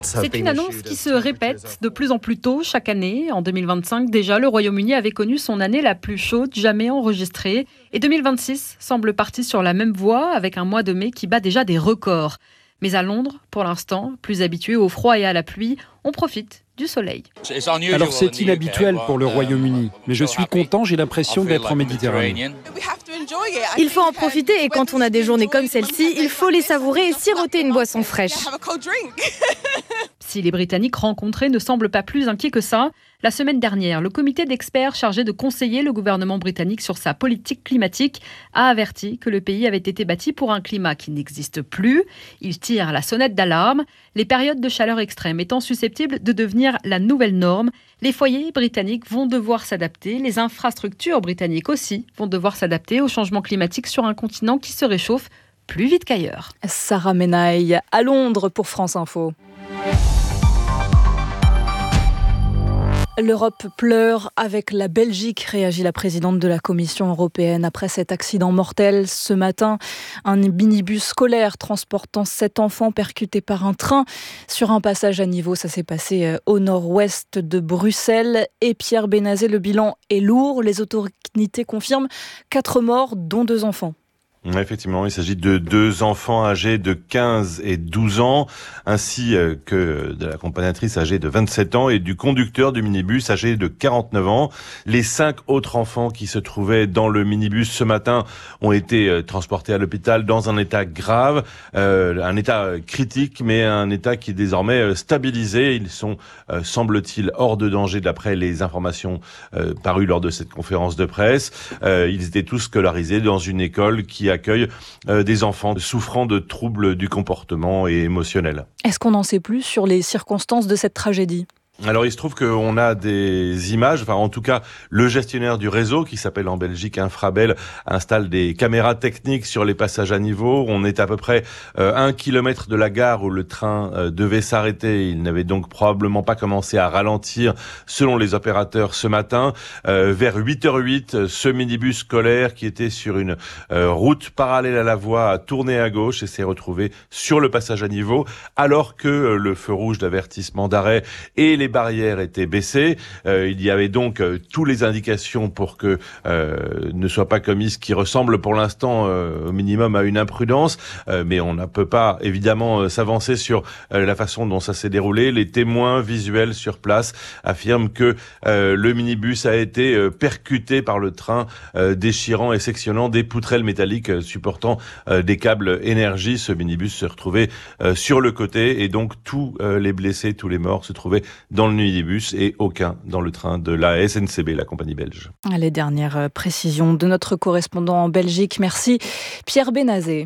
C'est une annonce qui se répète de plus en plus tôt chaque année. En 2025, déjà, le Royaume-Uni avait connu son année la plus chaude jamais enregistrée. Et 2026 semble parti sur la même voie avec un mois de mai qui bat déjà des records. Mais à Londres, pour l'instant, plus habitués au froid et à la pluie, on profite du soleil. Alors c'est inhabituel pour le Royaume-Uni, mais je suis content, j'ai l'impression d'être en Méditerranée. Il faut en profiter et quand on a des journées comme celle-ci, il faut les savourer et siroter une boisson fraîche. Si les Britanniques rencontrés ne semblent pas plus inquiets que ça, la semaine dernière, le comité d'experts chargé de conseiller le gouvernement britannique sur sa politique climatique a averti que le pays avait été bâti pour un climat qui n'existe plus. Il tire la sonnette d'alarme, les périodes de chaleur extrême étant susceptibles de devenir la nouvelle norme. Les foyers britanniques vont devoir s'adapter, les infrastructures britanniques aussi vont devoir s'adapter au changement climatique sur un continent qui se réchauffe plus vite qu'ailleurs. Sarah Menaille à Londres pour France Info. L'Europe pleure avec la Belgique, réagit la présidente de la Commission européenne après cet accident mortel ce matin. Un minibus scolaire transportant 7 enfants percuté par un train sur un passage à niveau. Ça s'est passé au nord-ouest de Bruxelles. Et Pierre Benazet, le bilan est lourd. Les autorités confirment 4 morts, dont 2 enfants. Effectivement, il s'agit de 2 enfants âgés de 15 et 12 ans, ainsi que de l'accompagnatrice âgée de 27 ans et du conducteur du minibus âgé de 49 ans. Les 5 autres enfants qui se trouvaient dans le minibus ce matin ont été transportés à l'hôpital dans un état grave, un état critique, mais un état qui est désormais stabilisé. Ils sont, semble-t-il, hors de danger d'après les informations parues lors de cette conférence de presse. Ils étaient tous scolarisés dans une école qui accueille des enfants souffrant de troubles du comportement et émotionnels. Est-ce qu'on en sait plus sur les circonstances de cette tragédie ? Alors il se trouve qu'on a des images, enfin en tout cas le gestionnaire du réseau qui s'appelle en Belgique Infrabel installe des caméras techniques sur les passages à niveau. On est à peu près 1 kilomètre de la gare où le train devait s'arrêter. Il n'avait donc probablement pas commencé à ralentir selon les opérateurs ce matin. Vers 8h08, ce minibus scolaire qui était sur une route parallèle à la voie a tourné à gauche et s'est retrouvé sur le passage à niveau alors que le feu rouge d'avertissement d'arrêt et les barrières étaient baissées. Il y avait donc toutes les indications pour que ne soit pas commis ce qui ressemble pour l'instant au minimum à une imprudence. Mais on ne peut pas évidemment s'avancer sur la façon dont ça s'est déroulé. Les témoins visuels sur place affirment que le minibus a été percuté par le train, déchirant et sectionnant des poutrelles métalliques supportant des câbles énergie. Ce minibus se retrouvait sur le côté et donc tous les blessés, tous les morts se trouvaient dans le minibus et aucun dans le train de la SNCB, la compagnie belge. Les dernières précisions de notre correspondant en Belgique. Merci Pierre Benazet.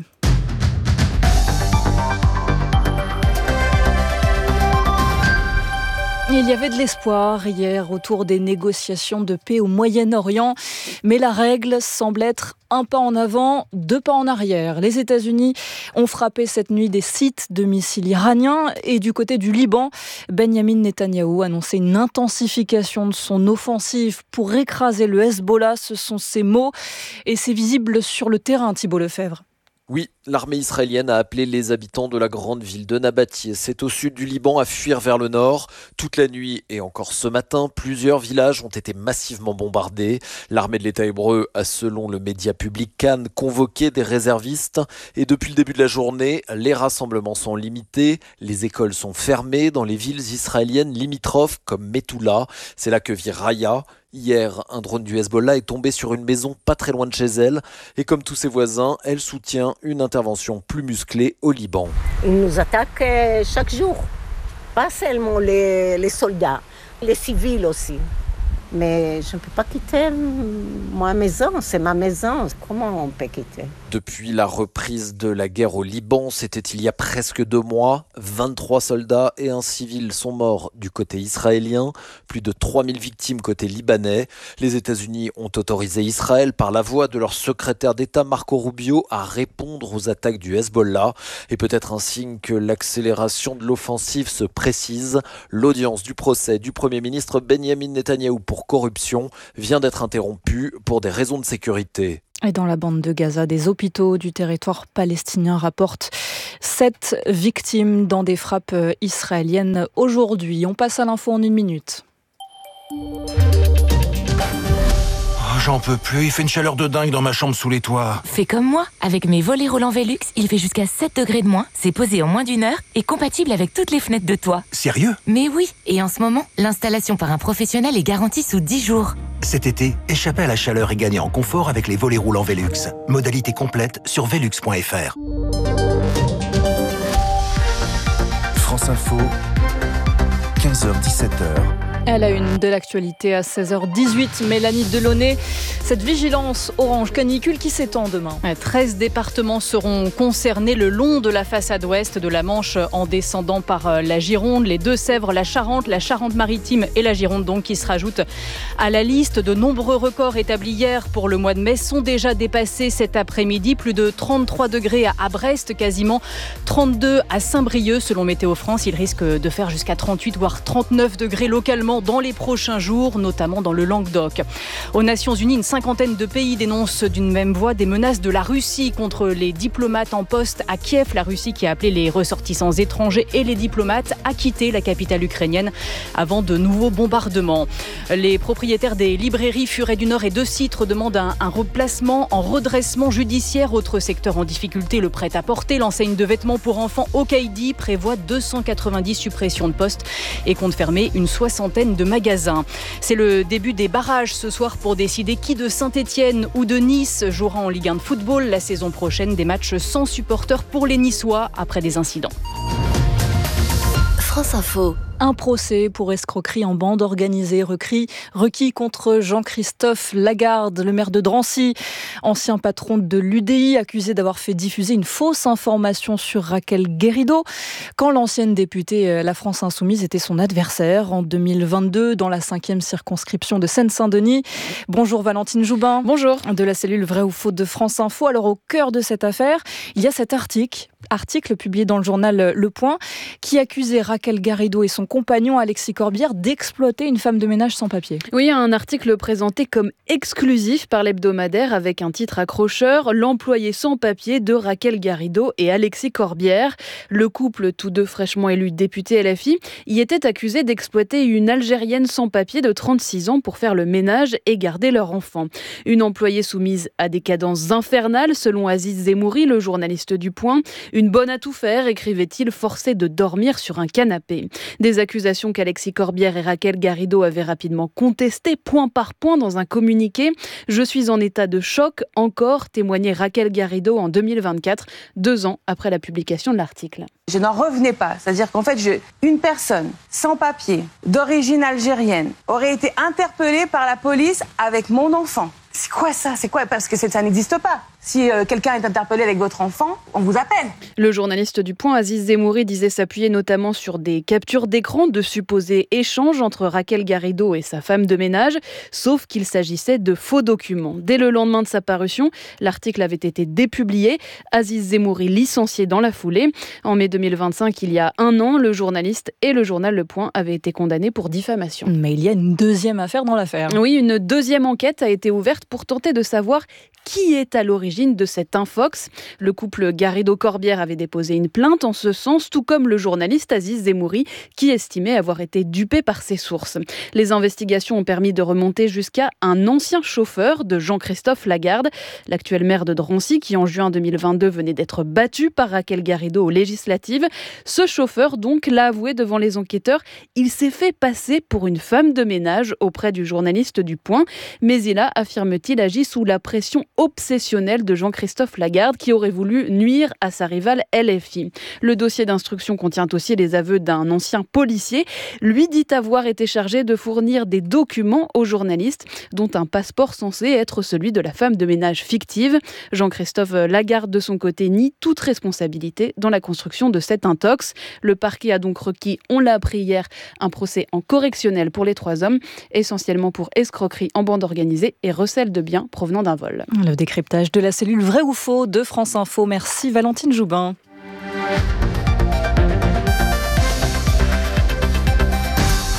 Il y avait de l'espoir hier autour des négociations de paix au Moyen-Orient, mais la règle semble être un pas en avant, 2 pas en arrière. Les États-Unis ont frappé cette nuit des sites de missiles iraniens et du côté du Liban, Benyamin Netanyahou a annoncé une intensification de son offensive pour écraser le Hezbollah. Ce sont ses mots et c'est visible sur le terrain, Thibault Lefebvre. Oui, l'armée israélienne a appelé les habitants de la grande ville de Nabatieh, c'est au sud du Liban, à fuir vers le nord. Toute la nuit et encore ce matin, plusieurs villages ont été massivement bombardés. L'armée de l'État hébreu a, selon le média public Cannes, convoqué des réservistes. Et depuis le début de la journée, les rassemblements sont limités. Les écoles sont fermées dans les villes israéliennes limitrophes comme Metula. C'est là que vit Raya. Hier, un drone du Hezbollah est tombé sur une maison pas très loin de chez elle. Et comme tous ses voisins, elle soutient une intervention plus musclée au Liban. Ils nous attaquent chaque jour. Pas seulement les soldats, les civils aussi. Mais je ne peux pas quitter ma maison, c'est ma maison. Comment on peut quitter ? Depuis la reprise de la guerre au Liban, c'était il y a presque 2 mois. 23 soldats et un civil sont morts du côté israélien. Plus de 3000 victimes côté libanais. Les États-Unis ont autorisé Israël, par la voix de leur secrétaire d'État Marco Rubio, à répondre aux attaques du Hezbollah. Et peut-être un signe que l'accélération de l'offensive se précise. L'audience du procès du Premier ministre Benyamin Netanyahou pour corruption vient d'être interrompue pour des raisons de sécurité. Et dans la bande de Gaza, des hôpitaux du territoire palestinien rapportent 7 victimes dans des frappes israéliennes aujourd'hui. On passe à l'info en 1 minute. J'en peux plus, il fait une chaleur de dingue dans ma chambre sous les toits. Fais comme moi, avec mes volets roulants Velux, il fait jusqu'à 7 degrés de moins, c'est posé en moins d'1 heure et compatible avec toutes les fenêtres de toit. Sérieux ? Mais oui, et en ce moment, l'installation par un professionnel est garantie sous 10 jours. Cet été, échappez à la chaleur et gagnez en confort avec les volets roulants Velux. Modalité complète sur velux.fr. France Info, 15h-17h. À la une de l'actualité à 16h18, Mélanie Delaunay. Cette vigilance orange canicule qui s'étend demain. 13 départements seront concernés le long de la façade ouest de la Manche en descendant par la Gironde, les Deux-Sèvres, la Charente-Maritime et la Gironde donc qui se rajoutent à la liste. De nombreux records établis hier pour le mois de mai sont déjà dépassés cet après-midi. Plus de 33 degrés à Brest, quasiment 32 à Saint-Brieuc selon Météo France. Il risque de faire jusqu'à 38 voire 39 degrés localement dans les prochains jours, notamment dans le Languedoc. Aux Nations Unies, une cinquantaine de pays dénoncent d'une même voix des menaces de la Russie contre les diplomates en poste à Kiev. La Russie qui a appelé les ressortissants étrangers et les diplomates à quitter la capitale ukrainienne avant de nouveaux bombardements. Les propriétaires des librairies Furet du Nord et de Citre demandent un replacement en redressement judiciaire. Autre secteur en difficulté, le prêt-à-porter. L'enseigne de vêtements pour enfants Okaidi prévoit 290 suppressions de postes et compte fermer une soixantaine de magasins. C'est le début des barrages ce soir pour décider qui de Saint-Etienne ou de Nice jouera en Ligue 1 de football la saison prochaine. Des matchs sans supporters pour les Niçois après des incidents. France Info. Un procès pour escroquerie en bande organisée requis contre Jean-Christophe Lagarde, le maire de Drancy, ancien patron de l'UDI, accusé d'avoir fait diffuser une fausse information sur Raquel Garrido quand l'ancienne députée La France Insoumise était son adversaire en 2022 dans la 5e circonscription de Seine-Saint-Denis. Bonjour Valentine Joubin. Bonjour. De la cellule Vrai ou Faux de France Info. Alors au cœur de cette affaire, il y a cet article publié dans le journal Le Point qui accusait Raquel Garrido et son compagnon Alexis Corbière d'exploiter une femme de ménage sans papier. Oui, un article présenté comme exclusif par l'hebdomadaire avec un titre accrocheur, l'employé sans papier de Raquel Garrido et Alexis Corbière. Le couple, tous deux fraîchement élus députés LFI, y était accusé d'exploiter une Algérienne sans papier de 36 ans pour faire le ménage et garder leur enfant. Une employée soumise à des cadences infernales, selon Aziz Zemouri, le journaliste du Point. Une bonne à tout faire, écrivait-il, forcée de dormir sur un canapé. Des accusations qu'Alexis Corbière et Raquel Garrido avaient rapidement contestées, point par point, dans un communiqué. « Je suis en état de choc, encore », témoignait Raquel Garrido en 2024, 2 ans après la publication de l'article. Je n'en revenais pas, c'est-à-dire qu'en fait, une personne sans papier, d'origine algérienne, aurait été interpellée par la police avec mon enfant. C'est quoi ça ? C'est quoi ? Parce que ça n'existe pas. Si quelqu'un est interpellé avec votre enfant, on vous appelle. Le journaliste du Point, Aziz Zemouri, disait s'appuyer notamment sur des captures d'écran de supposés échanges entre Raquel Garrido et sa femme de ménage, sauf qu'il s'agissait de faux documents. Dès le lendemain de sa parution, l'article avait été dépublié. Aziz Zemouri licencié dans la foulée. En mai 2025, il y a 1 an, le journaliste et le journal Le Point avaient été condamnés pour diffamation. Mais il y a une deuxième affaire dans l'affaire. Oui, une deuxième enquête a été ouverte pour tenter de savoir qui est à l'origine de cet infox. Le couple Garrido-Corbière avait déposé une plainte en ce sens, tout comme le journaliste Aziz Zemouri, qui estimait avoir été dupé par ses sources. Les investigations ont permis de remonter jusqu'à un ancien chauffeur de Jean-Christophe Lagarde, l'actuel maire de Drancy, qui en juin 2022 venait d'être battu par Raquel Garrido aux législatives. Ce chauffeur, donc, l'a avoué devant les enquêteurs, il s'est fait passer pour une femme de ménage auprès du journaliste du Point, mais il a, affirme-t-il, agi sous la pression obsessionnelle de Jean-Christophe Lagarde qui aurait voulu nuire à sa rivale LFI. Le dossier d'instruction contient aussi les aveux d'un ancien policier. Lui dit avoir été chargé de fournir des documents aux journalistes, dont un passeport censé être celui de la femme de ménage fictive. Jean-Christophe Lagarde, de son côté, nie toute responsabilité dans la construction de cet intox. Le parquet a donc requis, on l'a appris hier, un procès en correctionnel pour les 3 hommes, essentiellement pour escroquerie en bande organisée et recel de biens provenant d'un vol. Le décryptage de la cellule Vrai ou Faux de France Info. Merci Valentine Joubin.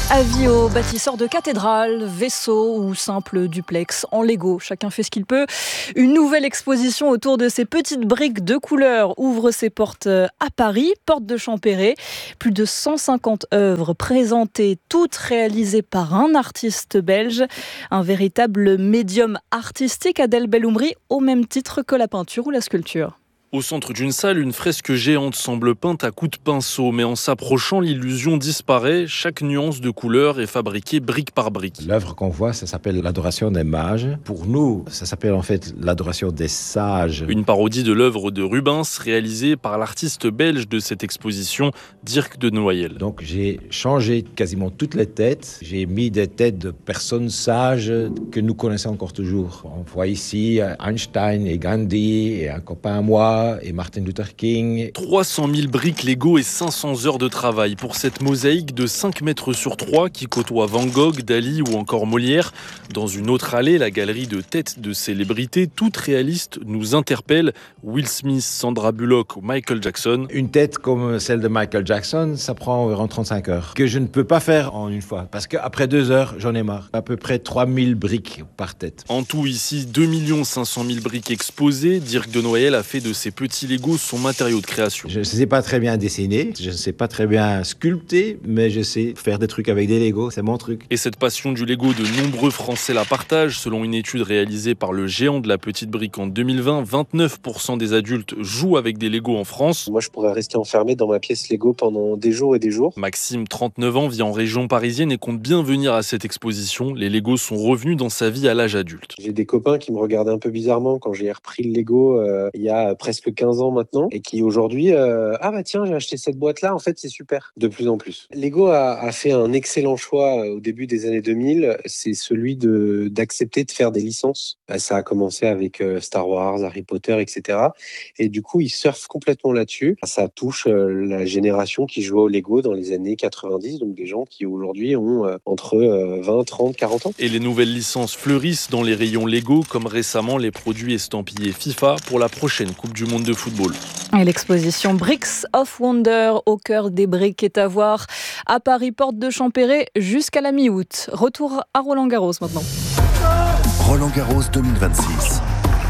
Avis aux bâtisseurs de cathédrales, vaisseaux ou simples duplex en Lego. Chacun fait ce qu'il peut. Une nouvelle exposition autour de ces petites briques de couleur ouvre ses portes à Paris, porte de Champéret. Plus de 150 œuvres présentées, toutes réalisées par un artiste belge. Un véritable médium artistique, Adèle Belloumri, au même titre que la peinture ou la sculpture. Au centre d'une salle, une fresque géante semble peinte à coups de pinceau, mais en s'approchant, l'illusion disparaît. Chaque nuance de couleur est fabriquée brique par brique. L'œuvre qu'on voit, ça s'appelle l'adoration des mages. Pour nous, ça s'appelle en fait l'adoration des sages. Une parodie de l'œuvre de Rubens, réalisée par l'artiste belge de cette exposition, Dirk de Noyel. Donc j'ai changé quasiment toutes les têtes. J'ai mis des têtes de personnes sages que nous connaissons encore toujours. On voit ici Einstein et Gandhi et un copain à moi, et Martin Luther King. 300 000 briques Lego et 500 heures de travail pour cette mosaïque de 5 mètres sur 3 qui côtoie Van Gogh, Dali ou encore Molière. Dans une autre allée, la galerie de têtes de célébrités, toutes réalistes, nous interpelle. Will Smith, Sandra Bullock ou Michael Jackson. Une tête comme celle de Michael Jackson, ça prend environ 35 heures. Que je ne peux pas faire en une fois, parce qu'après 2 heures, j'en ai marre. À peu près 3000 briques par tête. En tout, ici, 2 500 000 briques exposées. Dirk de Noyel a fait de ces petits Legos son matériau de création. Je ne sais pas très bien dessiner, je ne sais pas très bien sculpter, mais je sais faire des trucs avec des Legos, c'est mon truc. Et cette passion du Lego, de nombreux Français la partagent. Selon une étude réalisée par le géant de la petite brique en 2020, 29% des adultes jouent avec des Legos en France. Moi, je pourrais rester enfermé dans ma pièce Lego pendant des jours et des jours. Maxime, 39 ans, vit en région parisienne et compte bien venir à cette exposition. Les Legos sont revenus dans sa vie à l'âge adulte. J'ai des copains qui me regardaient un peu bizarrement quand j'ai repris le Lego il y a presque 15 ans maintenant et qui aujourd'hui ah bah tiens, j'ai acheté cette boîte là, en fait c'est super, de plus en plus. Lego a fait un excellent choix au début des années 2000, c'est celui d'accepter de faire des licences. Ça a commencé avec Star Wars, Harry Potter, etc. Et du coup ils surfent complètement là-dessus. Ça touche la génération qui jouait au Lego dans les années 90, donc des gens qui aujourd'hui ont entre 20, 30, 40 ans. Et les nouvelles licences fleurissent dans les rayons Lego, comme récemment les produits estampillés FIFA pour la prochaine Coupe du Monde de football. Et l'exposition Bricks of Wonder au cœur des briques est à voir à Paris, porte de Champéret, jusqu'à la mi-août. Retour à Roland-Garros maintenant. Roland-Garros 2026.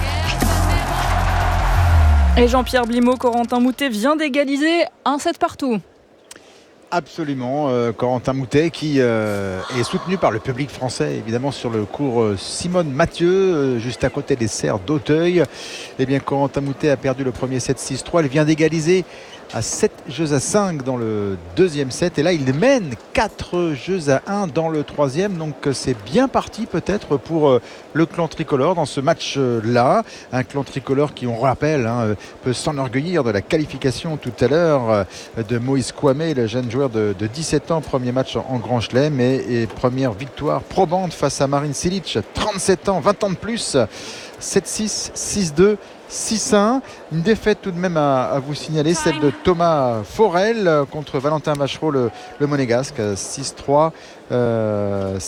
Et Jean-Pierre Blimaud, Corentin Moutet vient d'égaliser 1-7 partout. Absolument, Corentin Moutet qui est soutenu par le public français évidemment sur le cours Simone Mathieu, juste à côté des serres d'Auteuil. Eh bien Corentin Moutet a perdu le premier set 6-3, il vient d'égaliser à 7 jeux à 5 dans le deuxième set et là il mène 4 jeux à 1 dans le troisième, donc c'est bien parti peut-être pour le clan tricolore dans ce match là, un clan tricolore qui, on rappelle, peut s'enorgueillir de la qualification tout à l'heure de Moïse Kouamé, le jeune joueur de 17 ans, premier match en Grand Chelem et première victoire probante face à Marin Cilic, 37 ans, 20 ans de plus, 7-6, 6-2, 6-1. Une défaite tout de même à vous signaler, celle de Thomas Forel contre Valentin Vachereau, le monégasque, 6-3, 6-4,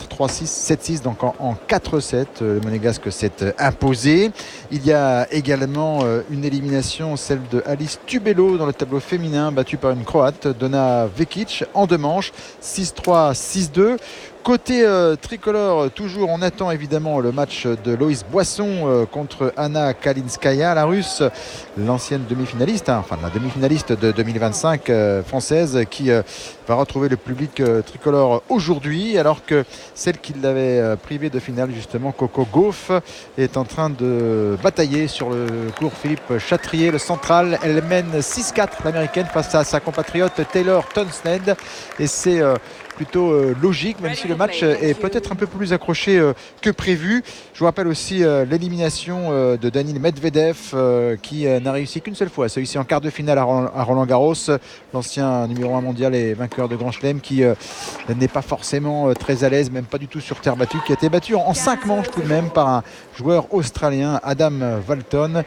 3-6, 7-6, donc en 4-7. Le monégasque s'est imposé. Il y a également une élimination, celle de Alice Tubello dans le tableau féminin, battue par une Croate, Donna Vekic, en 2 manches, 6-3, 6-2. Côté tricolore, toujours on attend évidemment le match de Loïs Boisson contre Anna Kalinskaya, la russe, l'ancienne demi-finaliste, la demi-finaliste de 2025 française, qui va retrouver le public tricolore aujourd'hui, alors que celle qui l'avait privée de finale, justement, Coco Gauff, est en train de batailler sur le cours Philippe Chatrier, le central. Elle mène 6-4, l'américaine, face à sa compatriote Taylor Townsend, et c'est plutôt logique, même si le match est peut-être un peu plus accroché que prévu. Je vous rappelle aussi l'élimination de Daniil Medvedev qui n'a réussi qu'une seule fois, celui-ci en quart de finale à Roland-Garros, l'ancien numéro 1 mondial et vainqueur de Grand Chelem, qui n'est pas forcément très à l'aise, même pas du tout sur terre battue, qui a été battu en 5 manches tout de même par un joueur australien, Adam Walton,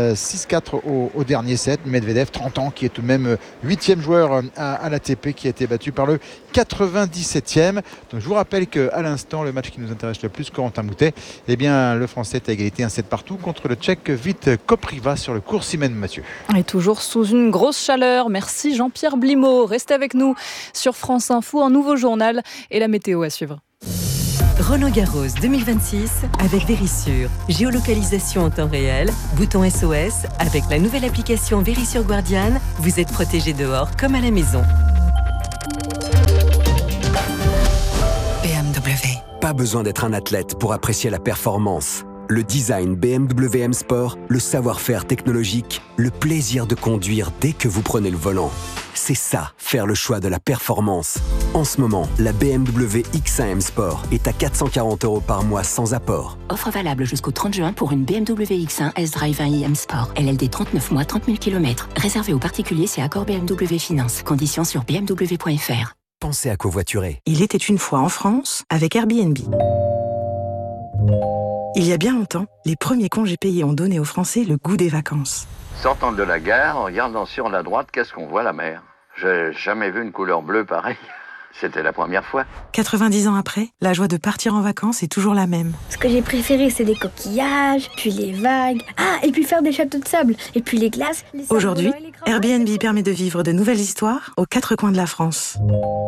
6-4 au dernier set. Medvedev, 30 ans, qui est tout de même 8e joueur à l'ATP, qui a été battu par le 97e. Donc je vous rappelle qu'à l'instant, le match qui nous intéresse le plus, Corentin Moutet, eh bien le Français est à égalité 1-7 partout contre le Tchèque Vít Kopriva sur le cours Simone Mathieu. Et toujours sous une grosse chaleur. Merci Jean-Pierre Blimaud. Restez avec nous. sur France Info. Un nouveau journal et la météo à suivre. Roland-Garros 2026 avec Vérissure. Géolocalisation en temps réel, bouton SOS. Avec la nouvelle application Vérissure Guardian, vous êtes protégé dehors comme à la maison. BMW. Pas besoin d'être un athlète pour apprécier la performance. Le design BMW M Sport, le savoir-faire technologique, le plaisir de conduire dès que vous prenez le volant. C'est ça, faire le choix de la performance. En ce moment, la BMW X1 M Sport est à 440 € par mois sans apport. Offre valable jusqu'au 30 juin pour une BMW X1 S-Drive 1i M Sport. LLD 39 mois, 30 000 km. Réservé aux particuliers, c'est accord BMW Finance. Conditions sur bmw.fr. Pensez à covoiturer. Il était une fois en France avec Airbnb. Il y a bien longtemps, les premiers congés payés ont donné aux Français le goût des vacances. Sortant de la gare, en regardant sur la droite, qu'est-ce qu'on voit? La mer. J'ai jamais vu une couleur bleue pareille. C'était la première fois. 90 ans après, la joie de partir en vacances est toujours la même. Ce que j'ai préféré, c'est les coquillages, puis les vagues. Ah, et puis faire des châteaux de sable, et puis les glaces. Aujourd'hui, Airbnb permet de vivre de nouvelles histoires aux quatre coins de la France.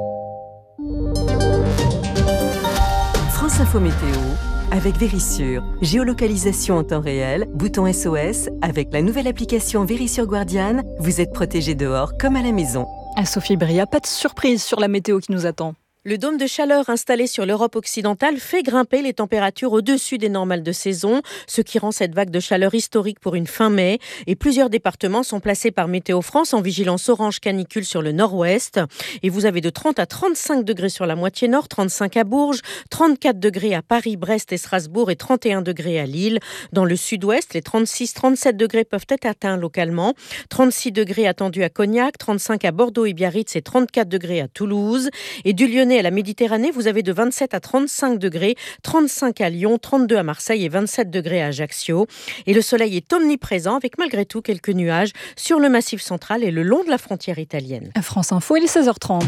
France Info Météo avec Vérissure. Géolocalisation en temps réel, bouton SOS. Avec la nouvelle application Vérissure Guardian, vous êtes protégé dehors comme à la maison. À Sophie Bria, pas de surprise sur la météo qui nous attend. Le dôme de chaleur installé sur l'Europe occidentale fait grimper les températures au-dessus des normales de saison, ce qui rend cette vague de chaleur historique pour une fin mai. Et plusieurs départements sont placés par Météo France en vigilance orange canicule sur le nord-ouest. Et vous avez de 30 à 35 degrés sur la moitié nord, 35 à Bourges, 34 degrés à Paris, Brest et Strasbourg et 31 degrés à Lille. Dans le sud-ouest, les 36-37 degrés peuvent être atteints localement. 36 degrés attendus à Cognac, 35 à Bordeaux et Biarritz et 34 degrés à Toulouse. Et du Lyonnais à la Méditerranée, vous avez de 27 à 35 degrés, 35 à Lyon, 32 à Marseille et 27 degrés à Ajaccio. Et le soleil est omniprésent avec malgré tout quelques nuages sur le Massif central et le long de la frontière italienne. À France Info, il est 16h30.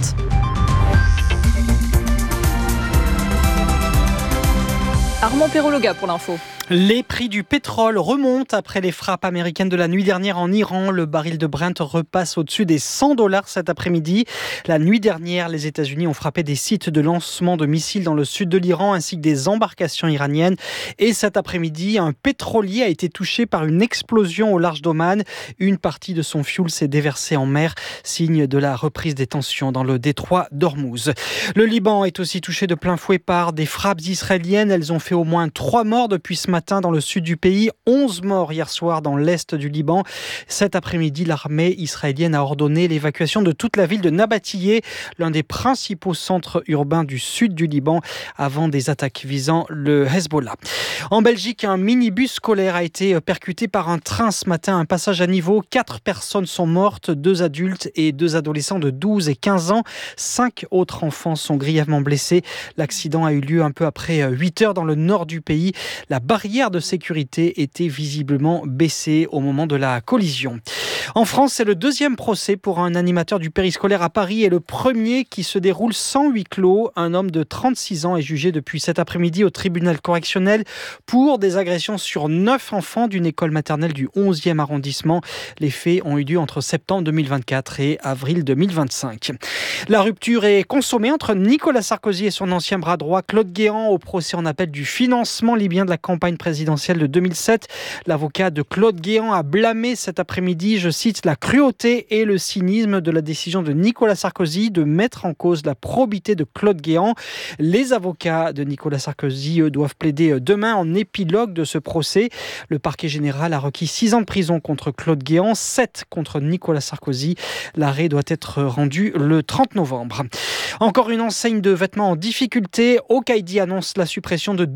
Armand Perrologa pour l'info. Les prix du pétrole remontent après les frappes américaines de la nuit dernière en Iran. Le baril de Brent repasse au-dessus des $100 cet après-midi. La nuit dernière, les États-Unis ont frappé des sites de lancement de missiles dans le sud de l'Iran ainsi que des embarcations iraniennes. Et cet après-midi, un pétrolier a été touché par une explosion au large d'Oman. Une partie de son fioul s'est déversée en mer, signe de la reprise des tensions dans le détroit d'Ormuz. Le Liban est aussi touché de plein fouet par des frappes israéliennes. Elles ont fait au moins 3 morts depuis ce matin dans le sud du pays, 11 morts hier soir dans l'est du Liban. Cet après-midi, l'armée israélienne a ordonné l'évacuation de toute la ville de Nabatillé, l'un des principaux centres urbains du sud du Liban, avant des attaques visant le Hezbollah. En Belgique, un minibus scolaire a été percuté par un train ce matin, un passage à niveau. 4 personnes sont mortes, 2 adultes et 2 adolescents de 12 et 15 ans. 5 autres enfants sont grièvement blessés. L'accident a eu lieu un peu après 8 heures dans le nord du pays. La barrière de sécurité était visiblement baissée au moment de la collision. En France, c'est le deuxième procès pour un animateur du périscolaire à Paris et le premier qui se déroule sans huis clos. Un homme de 36 ans est jugé depuis cet après-midi au tribunal correctionnel pour des agressions sur 9 enfants d'une école maternelle du 11e arrondissement. Les faits ont eu lieu entre septembre 2024 et avril 2025. La rupture est consommée entre Nicolas Sarkozy et son ancien bras droit Claude Guéant au procès en appel du financement libyen de la campagne présidentielle de 2007. L'avocat de Claude Guéant a blâmé cet après-midi, je cite, la cruauté et le cynisme de la décision de Nicolas Sarkozy de mettre en cause la probité de Claude Guéant. Les avocats de Nicolas Sarkozy, eux, doivent plaider demain en épilogue de ce procès. Le parquet général a requis 6 ans de prison contre Claude Guéant, 7 contre Nicolas Sarkozy. L'arrêt doit être rendu le 30 novembre. Encore une enseigne de vêtements en difficulté. Okaïdi annonce la suppression de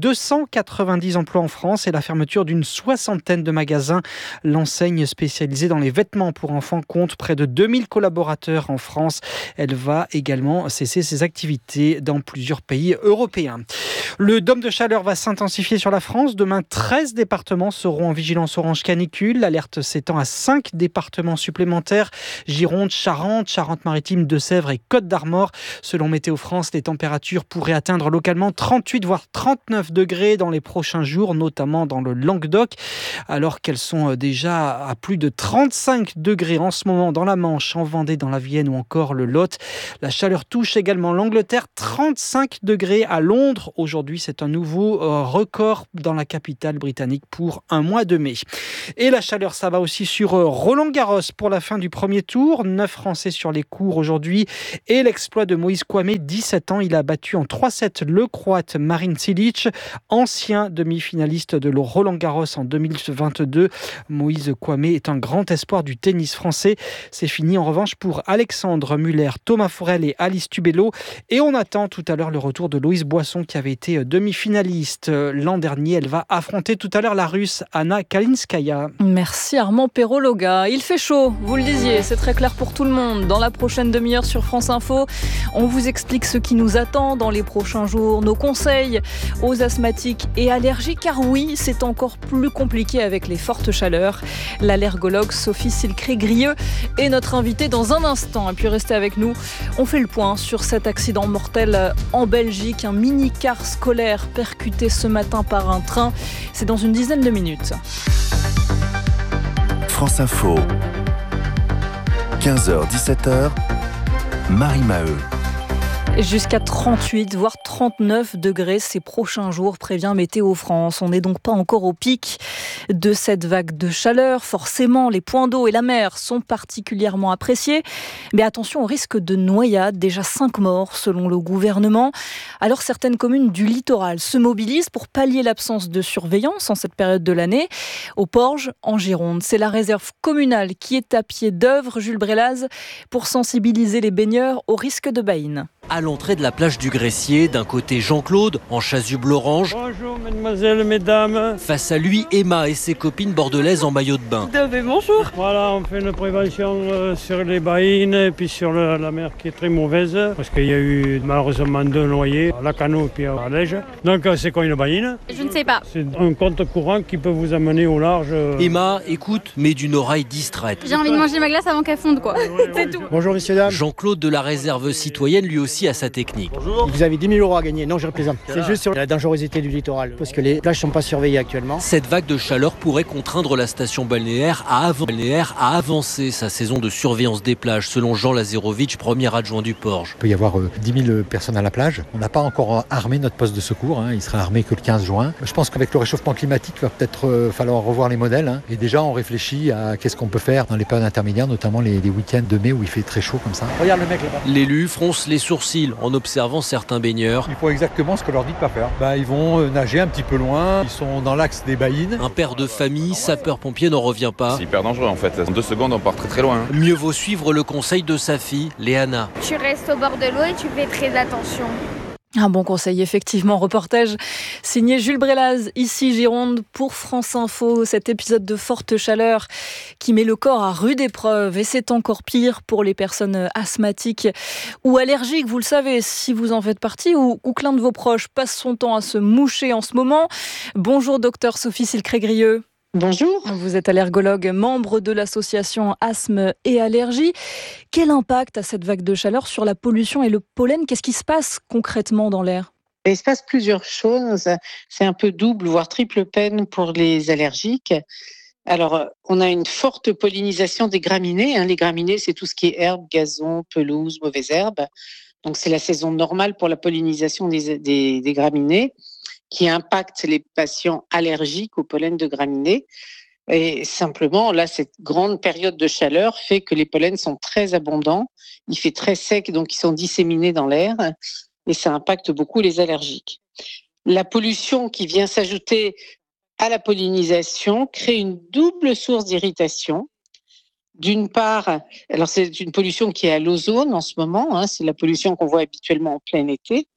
290 emplois en France et la fermeture d'une 60aine de magasins. L'enseigne spécialisée dans les vêtements pour enfants compte près de 2000 collaborateurs en France. Elle va également cesser ses activités dans plusieurs pays européens. Le dôme de chaleur va s'intensifier sur la France. Demain, 13 départements seront en vigilance orange canicule. L'alerte s'étend à 5 départements supplémentaires. Gironde, Charente, Charente-Maritime, Deux-Sèvres et Côte-d'Armor. Selon Météo France, les températures pourraient atteindre localement 38 voire 39 degrés dans les prochains jours, notamment dans le Languedoc, alors qu'elles sont déjà à plus de 35 degrés en ce moment dans la Manche, en Vendée, dans la Vienne ou encore le Lot. La chaleur touche également l'Angleterre, 35 degrés à Londres. Aujourd'hui, c'est un nouveau record dans la capitale britannique pour un mois de mai. Et la chaleur, ça va aussi sur Roland-Garros pour la fin du premier tour. 9 Français sur les cours aujourd'hui. Et l'exploit de Moïse Kouame, 17 ans. Il a battu en 3-7 le Croate Marin Cilic, ancien demi-finaliste de Roland-Garros en 2022. Moïse Kouame est un grand espoir du tennis français. C'est fini en revanche pour Alexandre Muller, Thomas Forel et Alice Tubello. Et on attend tout à l'heure le retour de Loïse Boisson qui avait été demi-finaliste l'an dernier. Elle va affronter tout à l'heure la Russe Anna Kalinskaya. Merci Armand Perrologa. Il fait chaud, vous le disiez, c'est très clair pour tout le monde. Dans la prochaine demi-heure sur France Info, on vous explique ce qui nous attend dans les prochains jours, nos conseils aux asthmatiques et allergiques, car oui, c'est encore plus compliqué avec les fortes chaleurs. L'allergologue Sophie Silcré-Grieux est notre invitée dans un instant. Et puis restez avec nous, on fait le point sur cet accident mortel en Belgique, un mini-car scolaire percuté ce matin par un train. C'est dans une dizaine de minutes. France Info, 15h-17h, Marie Maheu. Jusqu'à 38, voire 39 degrés ces prochains jours, prévient Météo France. On n'est donc pas encore au pic de cette vague de chaleur. Forcément, les points d'eau et la mer sont particulièrement appréciés. Mais attention au risque de noyade. Déjà 5 morts selon le gouvernement. Alors certaines communes du littoral se mobilisent pour pallier l'absence de surveillance en cette période de l'année. Au Porge, en Gironde, c'est la réserve communale qui est à pied d'œuvre, Jules Brélaz, pour sensibiliser les baigneurs au risque de baïne. À l'entrée de la plage du Gressier, d'un côté Jean-Claude, en chasuble orange. Bonjour mesdemoiselles, mesdames. Face à lui, Emma et ses copines bordelaises en maillot de bain. Bonjour. Voilà, on fait une prévention sur les baïnes et puis sur la mer qui est très mauvaise. Parce qu'il y a eu malheureusement 2 noyés, à la Cano et puis à Lège. Donc c'est quoi une baïne? Je ne sais pas. C'est un compte courant qui peut vous amener au large. Emma écoute, mais d'une oreille distraite. J'ai envie de manger ma glace avant qu'elle fonde, quoi. C'est tout. Bonjour messieurs, dames. Jean-Claude de la réserve citoyenne, lui aussi, a sa technique. Bonjour. Vous avez 10 000 € à gagner. Non, je replaisante. C'est juste sur la dangerosité du littoral, parce que les plages ne sont pas surveillées actuellement. Cette vague de chaleur pourrait contraindre la station balnéaire à avancer sa saison de surveillance des plages, selon Jean Lazarovic, premier adjoint du Porge. Il peut y avoir 10 000 personnes à la plage. On n'a pas encore armé notre poste de secours. Il sera armé que le 15 juin. Je pense qu'avec le réchauffement climatique, il va peut-être falloir revoir les modèles. Et déjà, on réfléchit à qu'est-ce qu'on peut faire dans les périodes intermédiaires, notamment les week-ends de mai où il fait très chaud comme ça. Regarde le mec là-bas. L'élu fronce les sourcils en observant certains baigneurs. Ils font exactement ce que leur dit de pas faire. Ils vont nager un petit peu loin, ils sont dans l'axe des baïnes. Un père de famille, sapeur-pompier, n'en revient pas. C'est hyper dangereux en fait, en 2 secondes on part très très loin. Mieux vaut suivre le conseil de sa fille, Léana. Tu restes au bord de l'eau et tu fais très attention. Un bon conseil, effectivement. Reportage signé Jules Brélaz, ici Gironde, pour France Info. Cet épisode de forte chaleur qui met le corps à rude épreuve. Et c'est encore pire pour les personnes asthmatiques ou allergiques. Vous le savez, si vous en faites partie ou que l'un de vos proches passe son temps à se moucher en ce moment. Bonjour, docteur Sophie Silcré-Grieux. Bonjour. Vous êtes allergologue, membre de l'association Asthme et Allergies. Quel impact a cette vague de chaleur sur la pollution et le pollen? Qu'est-ce qui se passe concrètement dans l'air? Il se passe plusieurs choses. C'est un peu double, voire triple peine pour les allergiques. Alors, on a une forte pollinisation des graminées. Les graminées, c'est tout ce qui est herbe, gazon, pelouse, mauvaises herbes. Donc, c'est la saison normale pour la pollinisation des graminées, qui impacte les patients allergiques au pollen de graminées. Et simplement, là, cette grande période de chaleur fait que les pollens sont très abondants. Il fait très sec, donc ils sont disséminés dans l'air et ça impacte beaucoup les allergiques. La pollution qui vient s'ajouter à la pollinisation crée une double source d'irritation. D'une part, alors c'est une pollution qui est à l'ozone en ce moment, c'est la pollution qu'on voit habituellement en plein été.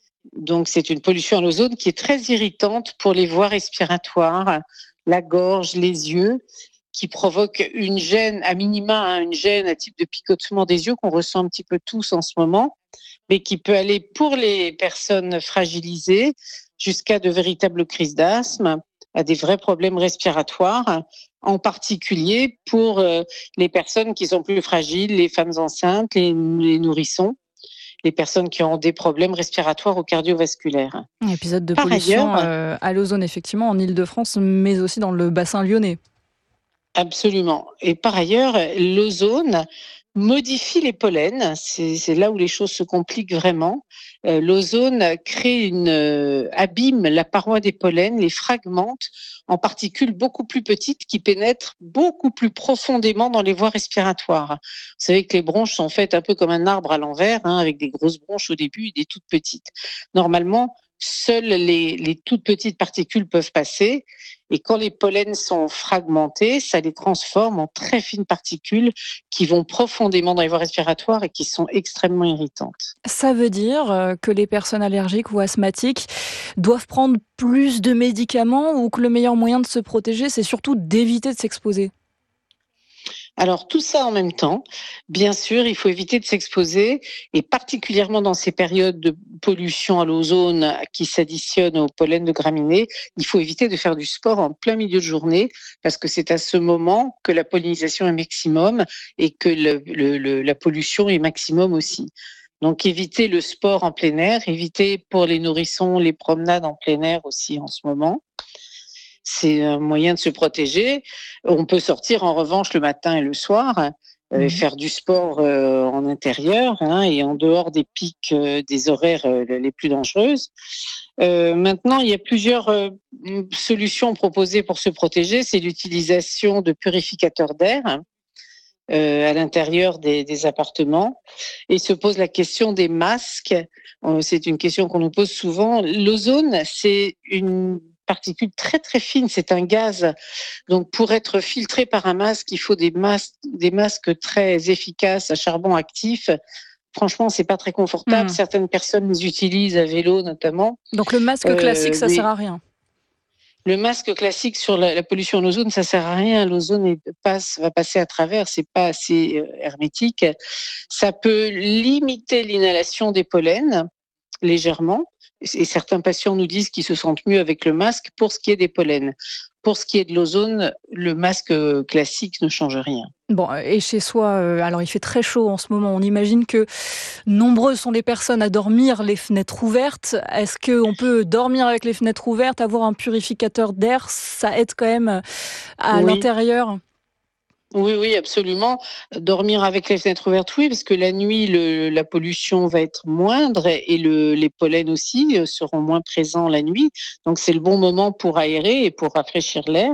Donc, c'est une pollution à l'ozone qui est très irritante pour les voies respiratoires, la gorge, les yeux, qui provoque une gêne, à minima, une gêne, un type de picotement des yeux qu'on ressent un petit peu tous en ce moment, mais qui peut aller pour les personnes fragilisées jusqu'à de véritables crises d'asthme, à des vrais problèmes respiratoires, en particulier pour les personnes qui sont plus fragiles, les femmes enceintes, les nourrissons. les personnes qui ont des problèmes respiratoires ou cardiovasculaires. Un épisode de pollution à l'ozone, effectivement, en Île-de-France, mais aussi dans le bassin lyonnais. Absolument. Et par ailleurs, l'ozone modifie les pollens. C'est là où les choses se compliquent vraiment. L'ozone abîme la paroi des pollens, les fragmente en particules beaucoup plus petites qui pénètrent beaucoup plus profondément dans les voies respiratoires. Vous savez que les bronches sont faites un peu comme un arbre à l'envers, avec des grosses bronches au début et des toutes petites. Normalement, seules les toutes petites particules peuvent passer. Et quand les pollens sont fragmentés, ça les transforme en très fines particules qui vont profondément dans les voies respiratoires et qui sont extrêmement irritantes. Ça veut dire que les personnes allergiques ou asthmatiques doivent prendre plus de médicaments ou que le meilleur moyen de se protéger, c'est surtout d'éviter de s'exposer? Alors tout ça en même temps, bien sûr, il faut éviter de s'exposer et particulièrement dans ces périodes de pollution à l'ozone qui s'additionnent au pollen de graminées, il faut éviter de faire du sport en plein milieu de journée parce que c'est à ce moment que la pollinisation est maximum et que la pollution est maximum aussi. Donc éviter le sport en plein air, éviter pour les nourrissons les promenades en plein air aussi en ce moment. C'est un moyen de se protéger. On peut sortir en revanche le matin et le soir, faire du sport en intérieur et en dehors des pics des horaires les plus dangereuses. Maintenant, il y a plusieurs solutions proposées pour se protéger. C'est l'utilisation de purificateurs d'air à l'intérieur des appartements. Et se pose la question des masques. C'est une question qu'on nous pose souvent. L'ozone, c'est une particule très très fine, c'est un gaz. Donc pour être filtré par un masque, il faut des masques très efficaces à charbon actif. Franchement, c'est pas très confortable. Certaines personnes les utilisent à vélo notamment. Donc le masque classique, ça sert à rien. Le masque classique sur la pollution en ozone, ça sert à rien. L'ozone va passer à travers, c'est pas assez hermétique. Ça peut limiter l'inhalation des pollens légèrement. Et certains patients nous disent qu'ils se sentent mieux avec le masque pour ce qui est des pollens. Pour ce qui est de l'ozone, le masque classique ne change rien. Bon, et chez soi, alors il fait très chaud en ce moment. On imagine que nombreuses sont les personnes à dormir les fenêtres ouvertes. Est-ce qu'on peut dormir avec les fenêtres ouvertes, avoir un purificateur d'air? Ça aide quand même à l'intérieur? Oui, absolument. Dormir avec les fenêtres ouvertes, oui, parce que la nuit, la pollution va être moindre et les pollens aussi seront moins présents la nuit. Donc, c'est le bon moment pour aérer et pour rafraîchir l'air.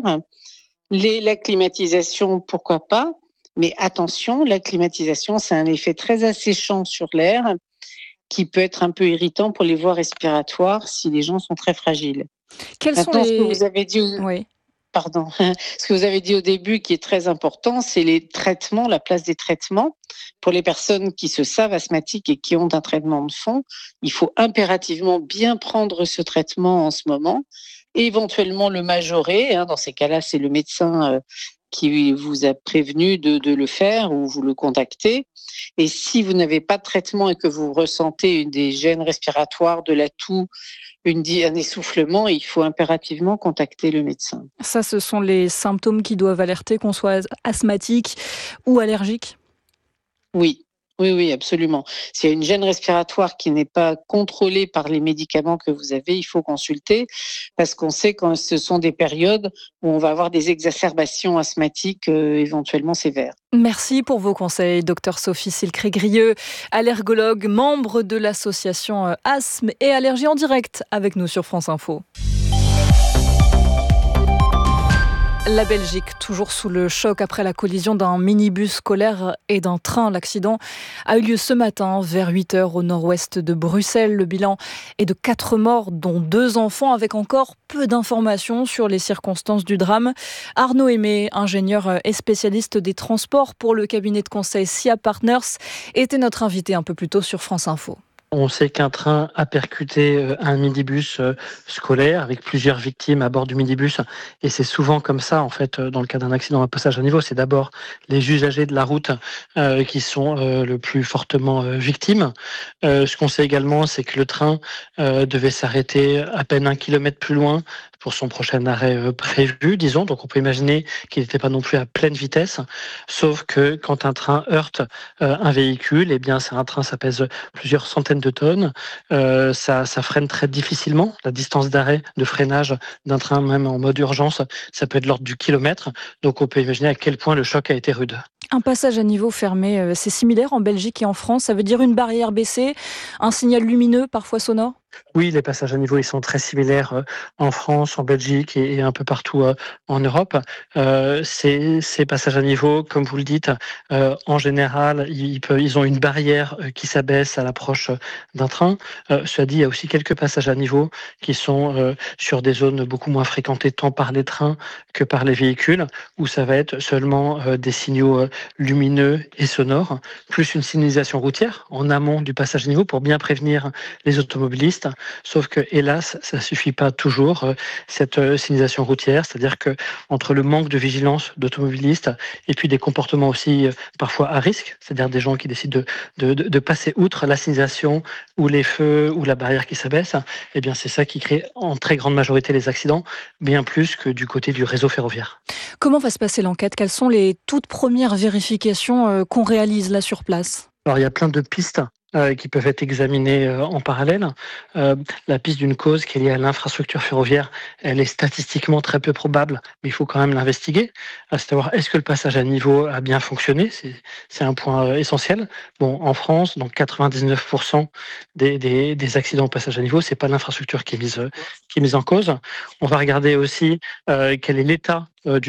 La climatisation, pourquoi pas? Mais attention, la climatisation, c'est un effet très asséchant sur l'air qui peut être un peu irritant pour les voies respiratoires si les gens sont très fragiles. Quels sont les... Ce que vous avez dit... Oui. Pardon. Ce que vous avez dit au début qui est très important, c'est les traitements, la place des traitements. Pour les personnes qui se savent asthmatiques et qui ont un traitement de fond, il faut impérativement bien prendre ce traitement en ce moment et éventuellement le majorer. Dans ces cas-là, c'est le médecin qui vous a prévenu de le faire ou vous le contactez. Et si vous n'avez pas de traitement et que vous ressentez des gènes respiratoires, de la toux, un essoufflement, il faut impérativement contacter le médecin. Ça, ce sont les symptômes qui doivent alerter qu'on soit asthmatique ou allergique? Oui, absolument. S'il y a une gêne respiratoire qui n'est pas contrôlée par les médicaments que vous avez, il faut consulter parce qu'on sait que ce sont des périodes où on va avoir des exacerbations asthmatiques éventuellement sévères. Merci pour vos conseils, Dr Sophie Silcré-Grieux, allergologue, membre de l'association Asthme et Allergie en direct avec nous sur France Info. La Belgique, toujours sous le choc après la collision d'un minibus scolaire et d'un train. L'accident a eu lieu ce matin vers 8h au nord-ouest de Bruxelles. Le bilan est de 4 morts, dont 2 enfants, avec encore peu d'informations sur les circonstances du drame. Arnaud Aimé, ingénieur et spécialiste des transports pour le cabinet de conseil SIA Partners, était notre invité un peu plus tôt sur France Info. On sait qu'un train a percuté un minibus scolaire avec plusieurs victimes à bord du minibus. Et c'est souvent comme ça, en fait, dans le cas d'un accident à passage à niveau. C'est d'abord les usagers de la route qui sont le plus fortement victimes. Ce qu'on sait également, c'est que le train devait s'arrêter à peine 1 kilomètre plus loin pour son prochain arrêt prévu, disons. Donc on peut imaginer qu'il n'était pas non plus à pleine vitesse, sauf que quand un train heurte un véhicule, eh bien c'est un train, ça pèse plusieurs centaines de tonnes, ça freine très difficilement. La distance d'arrêt, de freinage d'un train, même en mode urgence, ça peut être de l'ordre du kilomètre. Donc on peut imaginer à quel point le choc a été rude. Un passage à niveau fermé, c'est similaire en Belgique et en France. Ça veut dire une barrière baissée, un signal lumineux, parfois sonore ? Oui, les passages à niveau, ils sont très similaires en France, en Belgique et un peu partout en Europe. Ces passages à niveau, comme vous le dites, en général, ils ont une barrière qui s'abaisse à l'approche d'un train. Cela dit, il y a aussi quelques passages à niveau qui sont sur des zones beaucoup moins fréquentées tant par les trains que par les véhicules, où ça va être seulement des signaux lumineux et sonores, plus une signalisation routière en amont du passage à niveau pour bien prévenir les automobilistes. Sauf que, hélas, ça suffit pas toujours, cette signalisation routière, c'est-à-dire que entre le manque de vigilance d'automobilistes et puis des comportements aussi parfois à risque, c'est-à-dire des gens qui décident de passer outre la signalisation ou les feux ou la barrière qui s'abaisse, eh bien c'est ça qui crée en très grande majorité les accidents, bien plus que du côté du réseau ferroviaire. Comment va se passer l'enquête ? Quelles sont les toutes premières vérifications qu'on réalise là sur place ? Alors il y a plein de pistes qui peuvent être examinées en parallèle. La piste d'une cause qui est liée à l'infrastructure ferroviaire, elle est statistiquement très peu probable, mais il faut quand même l'investiguer. À savoir, est-ce que le passage à niveau a bien fonctionné ? C'est un point essentiel. Bon, en France, donc 99% des accidents au passage à niveau, c'est pas l'infrastructure qui est mise en cause. On va regarder aussi quel est l'état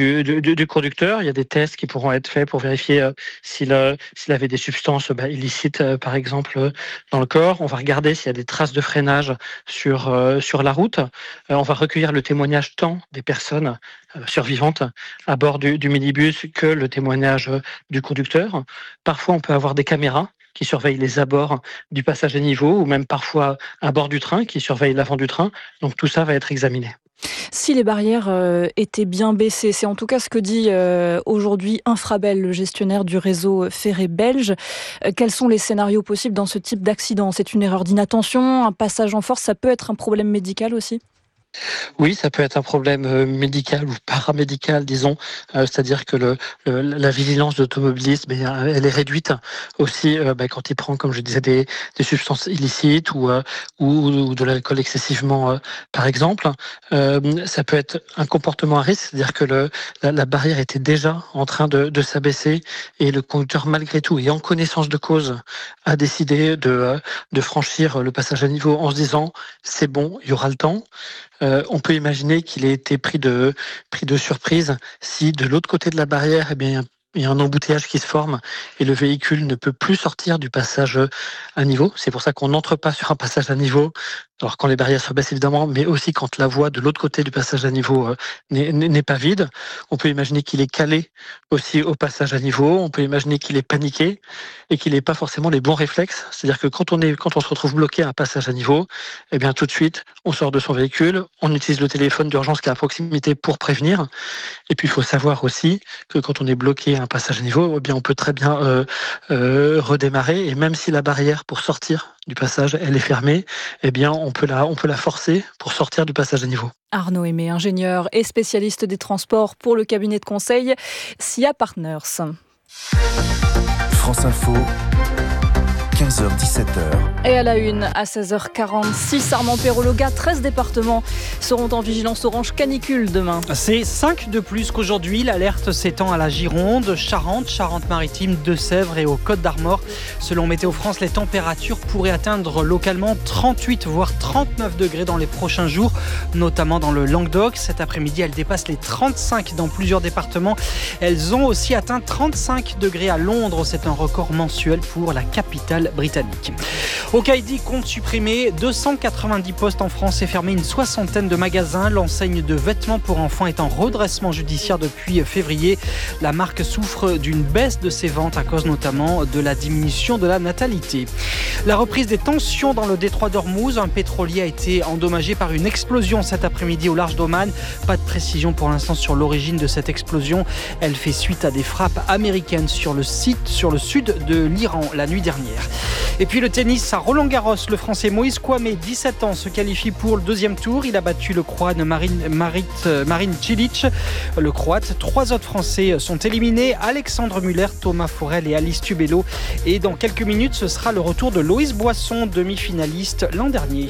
du conducteur. Il y a des tests qui pourront être faits pour vérifier s'il avait des substances illicites, par exemple, dans le corps. On va regarder s'il y a des traces de freinage sur la route. On va recueillir le témoignage tant des personnes survivantes à bord du minibus que le témoignage du conducteur. Parfois, on peut avoir des caméras qui surveillent les abords du passage à niveau ou même parfois à bord du train qui surveillent l'avant du train. Donc tout ça va être examiné. Si les barrières étaient bien baissées, c'est en tout cas ce que dit aujourd'hui Infrabel, le gestionnaire du réseau ferré belge. Quels sont les scénarios possibles dans ce type d'accident ? C'est une erreur d'inattention, un passage en force, ça peut être un problème médical aussi ? Oui, ça peut être un problème médical ou paramédical, disons. C'est-à-dire que la vigilance de l'automobiliste, elle est réduite aussi quand il prend, comme je disais, des substances illicites ou de l'alcool excessivement, par exemple. Ça peut être un comportement à risque, c'est-à-dire que la barrière était déjà en train de s'abaisser et le conducteur, malgré tout, et en connaissance de cause, a décidé de franchir le passage à niveau en se disant « c'est bon, il y aura le temps ». On peut imaginer qu'il ait été pris de surprise si de l'autre côté de la barrière, il y a un embouteillage qui se forme et le véhicule ne peut plus sortir du passage à niveau. C'est pour ça qu'on n'entre pas sur un passage à niveau, alors quand les barrières se baissent évidemment, mais aussi quand la voie de l'autre côté du passage à niveau n'est pas vide. On peut imaginer qu'il est calé aussi au passage à niveau. On peut imaginer qu'il est paniqué et qu'il n'ait pas forcément les bons réflexes. C'est-à-dire que quand on se retrouve bloqué à un passage à niveau, eh bien tout de suite, on sort de son véhicule, on utilise le téléphone d'urgence qui est à proximité pour prévenir. Et puis il faut savoir aussi que quand on est bloqué à un passage à niveau, eh bien on peut très bien redémarrer. Et même si la barrière pour sortir du passage, elle est fermée, eh bien on peut la forcer pour sortir du passage à niveau. Arnaud Aimé, ingénieur et spécialiste des transports pour le cabinet de conseil SIA Partners. France Info, 15h-17h. Et à la une, à 16h46, Armand Perrologa, 13 départements seront en vigilance orange canicule demain. C'est 5 de plus qu'aujourd'hui. L'alerte s'étend à la Gironde, Charente, Charente-Maritime, Deux-Sèvres et aux Côtes-d'Armor. Selon Météo France, les températures pourraient atteindre localement 38 voire 39 degrés dans les prochains jours, notamment dans le Languedoc. Cet après-midi, elles dépassent les 35 dans plusieurs départements. Elles ont aussi atteint 35 degrés à Londres. C'est un record mensuel pour la capitale britannique. Okaïdi compte supprimer 290 postes en France et fermer une soixantaine de magasins. L'enseigne de vêtements pour enfants est en redressement judiciaire depuis février. La marque souffre d'une baisse de ses ventes à cause notamment de la diminution de la natalité. La reprise des tensions dans le détroit d'Ormuz. Un pétrolier a été endommagé par une explosion cet après-midi au large d'Oman. Pas de précision pour l'instant sur l'origine de cette explosion. Elle fait suite à des frappes américaines sur le sud de l'Iran la nuit dernière. Et puis le tennis à Roland-Garros, le Français Moïse Kouamé, 17 ans, se qualifie pour le deuxième tour. Il a battu le Croate Marin Cilic. Le Croate, 3 autres Français sont éliminés, Alexandre Muller, Thomas Forel et Alice Tubello. Et dans quelques minutes, ce sera le retour de Loïs Boisson, demi-finaliste l'an dernier.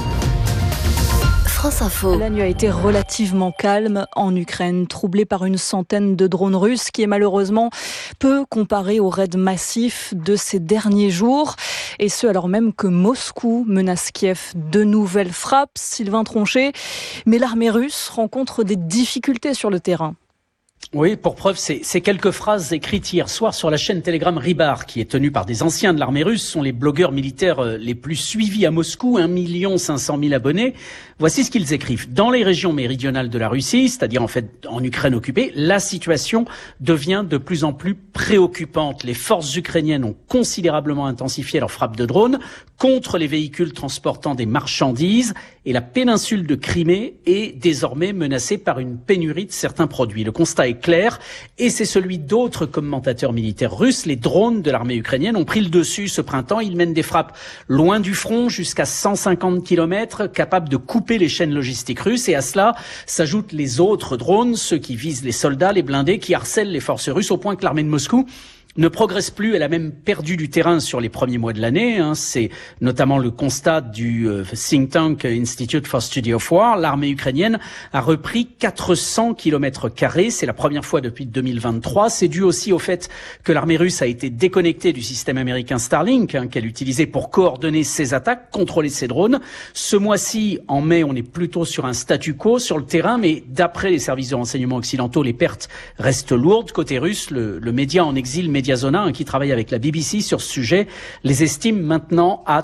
France Info. La nuit a été relativement calme en Ukraine, troublée par une centaine de drones russes qui est malheureusement peu comparé au raid massif de ces derniers jours. Et ce, alors même que Moscou menace Kiev de nouvelles frappes. Sylvain Tronchet, mais l'armée russe rencontre des difficultés sur le terrain. Oui, pour preuve, ces quelques phrases écrites hier soir sur la chaîne Telegram Rybar, qui est tenue par des anciens de l'armée russe, sont les blogueurs militaires les plus suivis à Moscou, 1 500 000 abonnés. Voici ce qu'ils écrivent. Dans les régions méridionales de la Russie, c'est-à-dire en fait en Ukraine occupée, la situation devient de plus en plus préoccupante. Les forces ukrainiennes ont considérablement intensifié leurs frappes de drones contre les véhicules transportant des marchandises et la péninsule de Crimée est désormais menacée par une pénurie de certains produits. Le constat est clair et c'est celui d'autres commentateurs militaires russes. Les drones de l'armée ukrainienne ont pris le dessus ce printemps. Ils mènent des frappes loin du front, jusqu'à 150 km, capables de couper les chaînes logistiques russes. Et à cela s'ajoutent les autres drones, ceux qui visent les soldats, les blindés, qui harcèlent les forces russes au point que l'armée de Moscou ne progresse plus. Elle a même perdu du terrain sur les premiers mois de l'année. C'est notamment le constat du think tank Institute for Study of War. L'armée ukrainienne a repris 400 km². C'est la première fois depuis 2023. C'est dû aussi au fait que l'armée russe a été déconnectée du système américain Starlink, qu'elle utilisait pour coordonner ses attaques, contrôler ses drones. Ce mois-ci, en mai, on est plutôt sur un statu quo sur le terrain, mais d'après les services de renseignement occidentaux, les pertes restent lourdes. Côté russe, le média en exil, Mediazona, qui travaille avec la BBC sur ce sujet, les estime maintenant à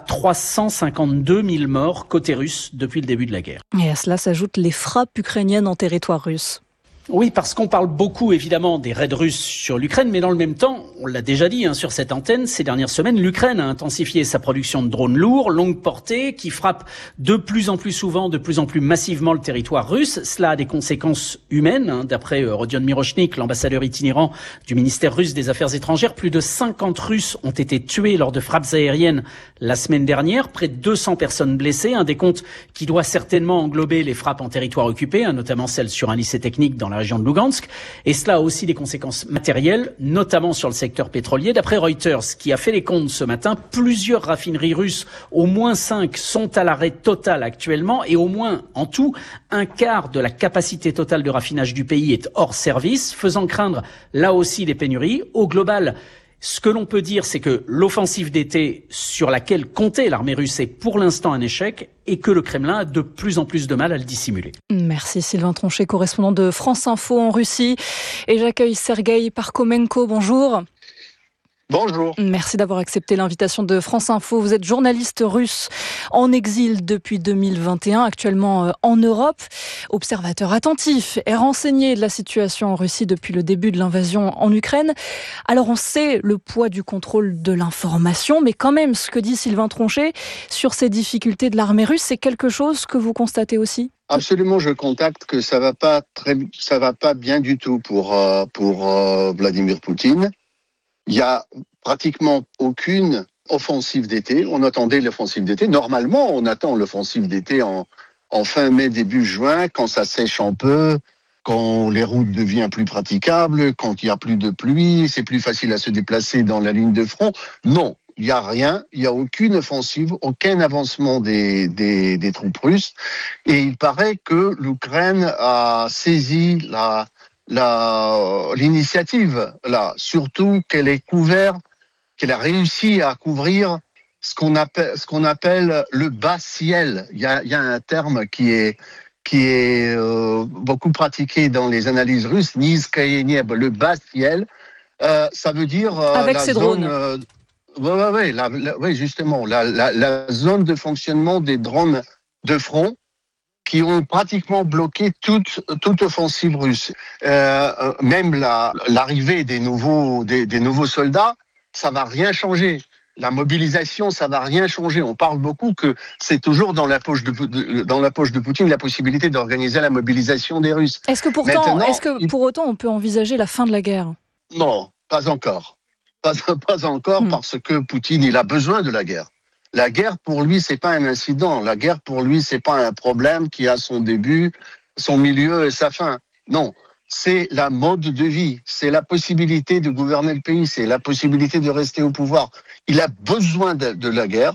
352 000 morts côté russe depuis le début de la guerre. Et à cela s'ajoutent les frappes ukrainiennes en territoire russe. Oui, parce qu'on parle beaucoup évidemment des raids russes sur l'Ukraine, mais dans le même temps, on l'a déjà dit sur cette antenne, ces dernières semaines, l'Ukraine a intensifié sa production de drones lourds, longue portée, qui frappent de plus en plus souvent, de plus en plus massivement le territoire russe. Cela a des conséquences humaines. D'après Rodion Mirochnik, l'ambassadeur itinérant du ministère russe des Affaires étrangères, plus de 50 Russes ont été tués lors de frappes aériennes la semaine dernière, près de 200 personnes blessées, un décompte qui doit certainement englober les frappes en territoire occupé, notamment celles sur un lycée technique dans la région de Lugansk. Et cela a aussi des conséquences matérielles, notamment sur le secteur pétrolier. D'après Reuters, qui a fait les comptes ce matin, plusieurs raffineries russes, au moins 5, sont à l'arrêt total actuellement et au moins, en tout, un quart de la capacité totale de raffinage du pays est hors service, faisant craindre là aussi des pénuries. Au global, ce que l'on peut dire, c'est que l'offensive d'été sur laquelle comptait l'armée russe est pour l'instant un échec et que le Kremlin a de plus en plus de mal à le dissimuler. Merci Sylvain Tronchet, correspondant de France Info en Russie. Et j'accueille Sergueï Parkhomenko. Bonjour. Bonjour. Merci d'avoir accepté l'invitation de France Info. Vous êtes journaliste russe en exil depuis 2021, actuellement en Europe. Observateur attentif et renseigné de la situation en Russie depuis le début de l'invasion en Ukraine. Alors on sait le poids du contrôle de l'information, mais quand même ce que dit Sylvain Tronchet sur ces difficultés de l'armée russe, c'est quelque chose que vous constatez aussi ? Absolument, je constate que ça va pas bien du tout pour Vladimir Poutine. Il y a pratiquement aucune offensive d'été. On attendait l'offensive d'été. Normalement, on attend l'offensive d'été en fin mai, début juin, quand ça sèche un peu, quand les routes deviennent plus praticables, quand il y a plus de pluie, c'est plus facile à se déplacer dans la ligne de front. Non, il y a rien, il y a aucune offensive, aucun avancement des troupes russes. Et il paraît que l'Ukraine a saisi l'initiative là, surtout qu'elle a réussi à couvrir ce qu'on appelle le bas ciel. Il y a un terme qui est beaucoup pratiqué dans les analyses russes, Nizkaye Neb, le bas ciel. Ça veut dire avec la ces zone. drones. Oui, justement, la zone de fonctionnement des drones de front, qui ont pratiquement bloqué toute offensive russe. Même l'arrivée des nouveaux soldats, ça va rien changer. La mobilisation, ça va rien changer. On parle beaucoup que c'est toujours dans la poche de Poutine la possibilité d'organiser la mobilisation des Russes. Est-ce que pour autant on peut envisager la fin de la guerre ? Non, pas encore. Pas encore, parce que Poutine, il a besoin de la guerre. La guerre, pour lui, c'est pas un incident. La guerre, pour lui, c'est pas un problème qui a son début, son milieu et sa fin. Non, c'est la mode de vie. C'est la possibilité de gouverner le pays. C'est la possibilité de rester au pouvoir. Il a besoin de la guerre.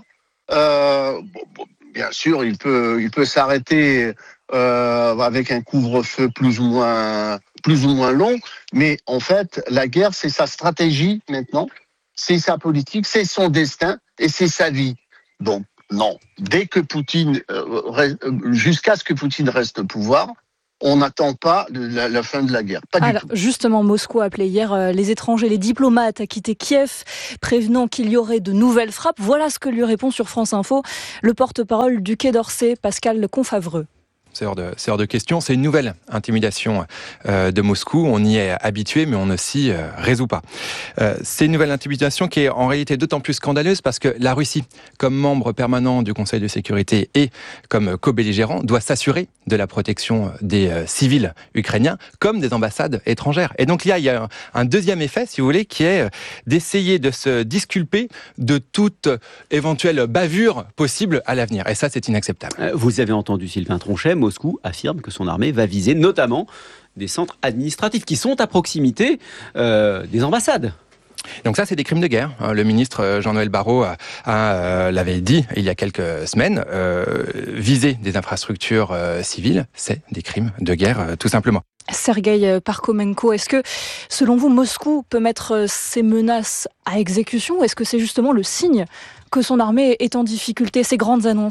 Bien sûr, il peut s'arrêter avec un couvre-feu plus ou moins long, mais en fait, la guerre, c'est sa stratégie maintenant, c'est sa politique, c'est son destin et c'est sa vie. Donc, non. Dès que Poutine, jusqu'à ce que Poutine reste au pouvoir, on n'attend pas la fin de la guerre. Pas du tout. Justement, Moscou a appelé hier les étrangers, les diplomates à quitter Kiev, prévenant qu'il y aurait de nouvelles frappes. Voilà ce que lui répond sur France Info le porte-parole du Quai d'Orsay, Pascal Confavreux. C'est hors de question. C'est une nouvelle intimidation de Moscou. On y est habitué, mais on ne s'y résout pas. C'est une nouvelle intimidation qui est en réalité d'autant plus scandaleuse parce que la Russie, comme membre permanent du Conseil de sécurité et comme co-belligérant, doit s'assurer de la protection des civils ukrainiens comme des ambassades étrangères. Et donc il y a un deuxième effet, si vous voulez, qui est d'essayer de se disculper de toute éventuelle bavure possible à l'avenir. Et ça, c'est inacceptable. Vous avez entendu Sylvain Tronchet. Moscou affirme que son armée va viser notamment des centres administratifs qui sont à proximité des ambassades. Donc ça, c'est des crimes de guerre. Le ministre Jean-Noël Barrot l'avait dit il y a quelques semaines. Viser des infrastructures civiles, c'est des crimes de guerre, tout simplement. Sergueï Parkhomenko, est-ce que, selon vous, Moscou peut mettre ces menaces à exécution ou est-ce que c'est justement le signe que son armée est en difficulté, ces grandes annonces-là ?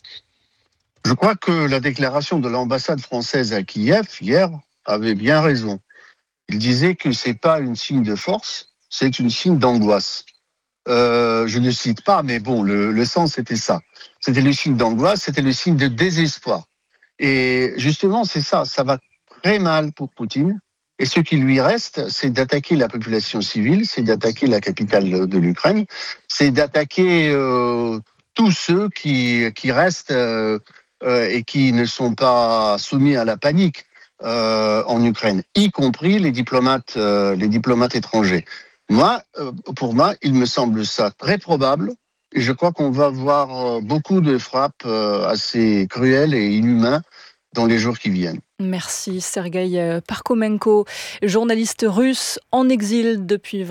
Je crois que la déclaration de l'ambassade française à Kiev, hier, avait bien raison. Il disait que c'est pas une signe de force, c'est une signe d'angoisse. Je ne cite pas, mais bon, le sens c'était ça. C'était le signe d'angoisse, c'était le signe de désespoir. Et justement, c'est ça va très mal pour Poutine. Et ce qui lui reste, c'est d'attaquer la population civile, c'est d'attaquer la capitale de l'Ukraine, c'est d'attaquer tous ceux qui restent et qui ne sont pas soumis à la panique en Ukraine, y compris les diplomates étrangers. Pour moi, il me semble ça très probable, et je crois qu'on va voir beaucoup de frappes assez cruelles et inhumaines dans les jours qui viennent. Merci Sergueï Parkhomenko, journaliste russe en exil depuis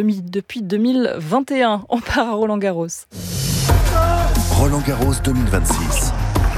2021. On part à Roland-Garros. Roland-Garros 2026.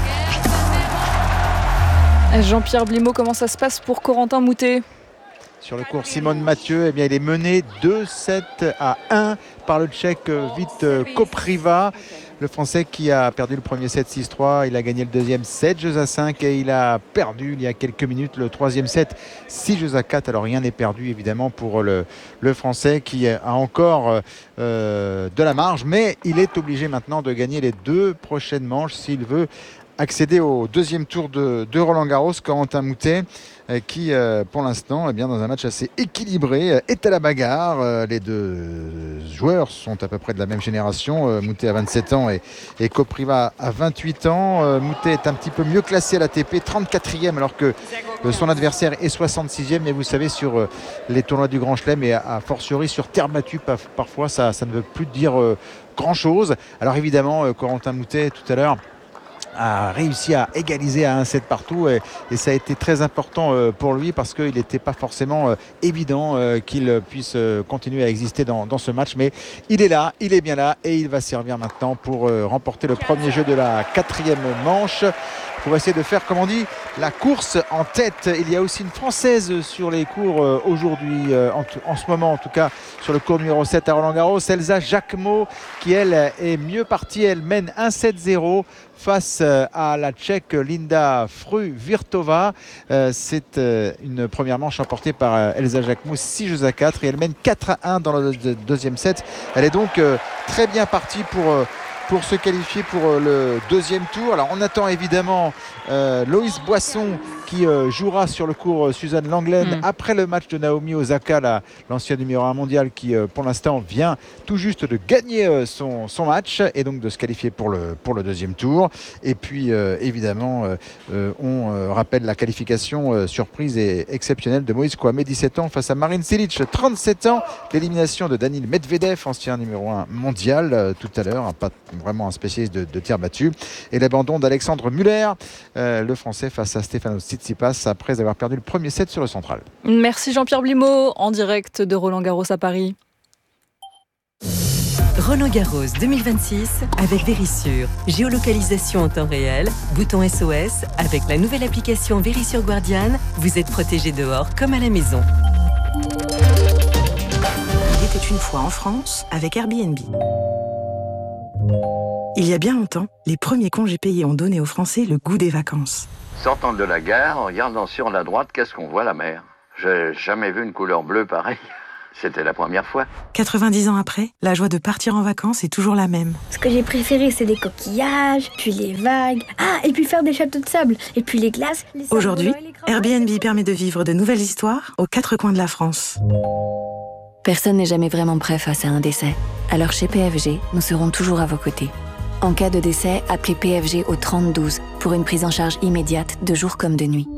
Jean-Pierre Blimaud, comment ça se passe pour Corentin Moutet ? Sur le court Simone Mathieu, eh bien, il est mené 2-7-1 par le Tchèque Vít Kopriva. Le Français qui a perdu le premier set 6-3, il a gagné le deuxième 7-5 et il a perdu il y a quelques minutes le troisième set 6-4. Alors rien n'est perdu évidemment pour le Français qui a encore de la marge, mais il est obligé maintenant de gagner les deux prochaines manches s'il veut accéder au deuxième tour de Roland-Garros. Corentin Moutet qui pour l'instant, dans un match assez équilibré, est à la bagarre. Les deux joueurs sont à peu près de la même génération. Moutet a 27 ans et Kopriva a 28 ans. Moutet est un petit peu mieux classé à l'ATP, 34e alors que son adversaire est 66e. Mais vous savez, sur les tournois du Grand Chelem et a fortiori sur terre battue, parfois ça ne veut plus dire grand-chose. Alors évidemment, Corentin Moutet tout à l'heure a réussi à égaliser à 1-7 partout et ça a été très important pour lui parce qu'il n'était pas forcément évident qu'il puisse continuer à exister dans ce match, mais il est là, il est bien là et il va servir maintenant pour remporter le premier jeu de la quatrième manche pour essayer de faire, comme on dit, la course en tête. Il y a aussi une Française sur les cours aujourd'hui, en ce moment en tout cas, sur le cours numéro 7 à Roland-Garros, Elsa Jacquemot, qui elle est mieux partie, elle mène 1-7-0 face à la Tchèque Linda Fruhvirtová. C'est une première manche emportée par Elsa Jacquemot, 6-4 et elle mène 4-1 dans le deuxième set. Elle est donc très bien partie pour pour se qualifier pour le deuxième tour. Alors on attend évidemment Loïs Boisson qui jouera sur le cours Suzanne Langlaine après le match de Naomi Osaka, l'ancienne numéro 1 mondiale qui pour l'instant vient tout juste de gagner son match et donc de se qualifier pour le deuxième tour. Et puis évidemment on rappelle la qualification surprise et exceptionnelle de Moïse Kouamé, 17 ans, face à Marin Cilic, 37 ans. L'élimination de Daniil Medvedev, ancien numéro 1 mondial tout à l'heure, pas vraiment un spécialiste de tir battu. Et l'abandon d'Alexandre Muller, le français, face à Stefanos Tsitsipas après avoir perdu le premier set sur le central. Merci Jean-Pierre Blimaud, en direct de Roland-Garros à Paris. Roland-Garros 2026 avec Vérissure. Géolocalisation en temps réel, bouton SOS. Avec la nouvelle application Vérissure Guardian, vous êtes protégé dehors comme à la maison. Il était une fois en France avec Airbnb. Il y a bien longtemps, les premiers congés payés ont donné aux Français le goût des vacances. Sortant de la gare, en regardant sur la droite, qu'est-ce qu'on voit? La mer. J'ai jamais vu une couleur bleue pareille. C'était la première fois. 90 ans après, la joie de partir en vacances est toujours la même. Ce que j'ai préféré, c'est les coquillages, puis les vagues. Ah, et puis faire des châteaux de sable, et puis les glaces. Aujourd'hui, Airbnb permet de vivre de nouvelles histoires aux quatre coins de la France. Personne n'est jamais vraiment prêt face à un décès. Alors chez PFG, nous serons toujours à vos côtés. En cas de décès, appelez PFG au 3012 pour une prise en charge immédiate de jour comme de nuit.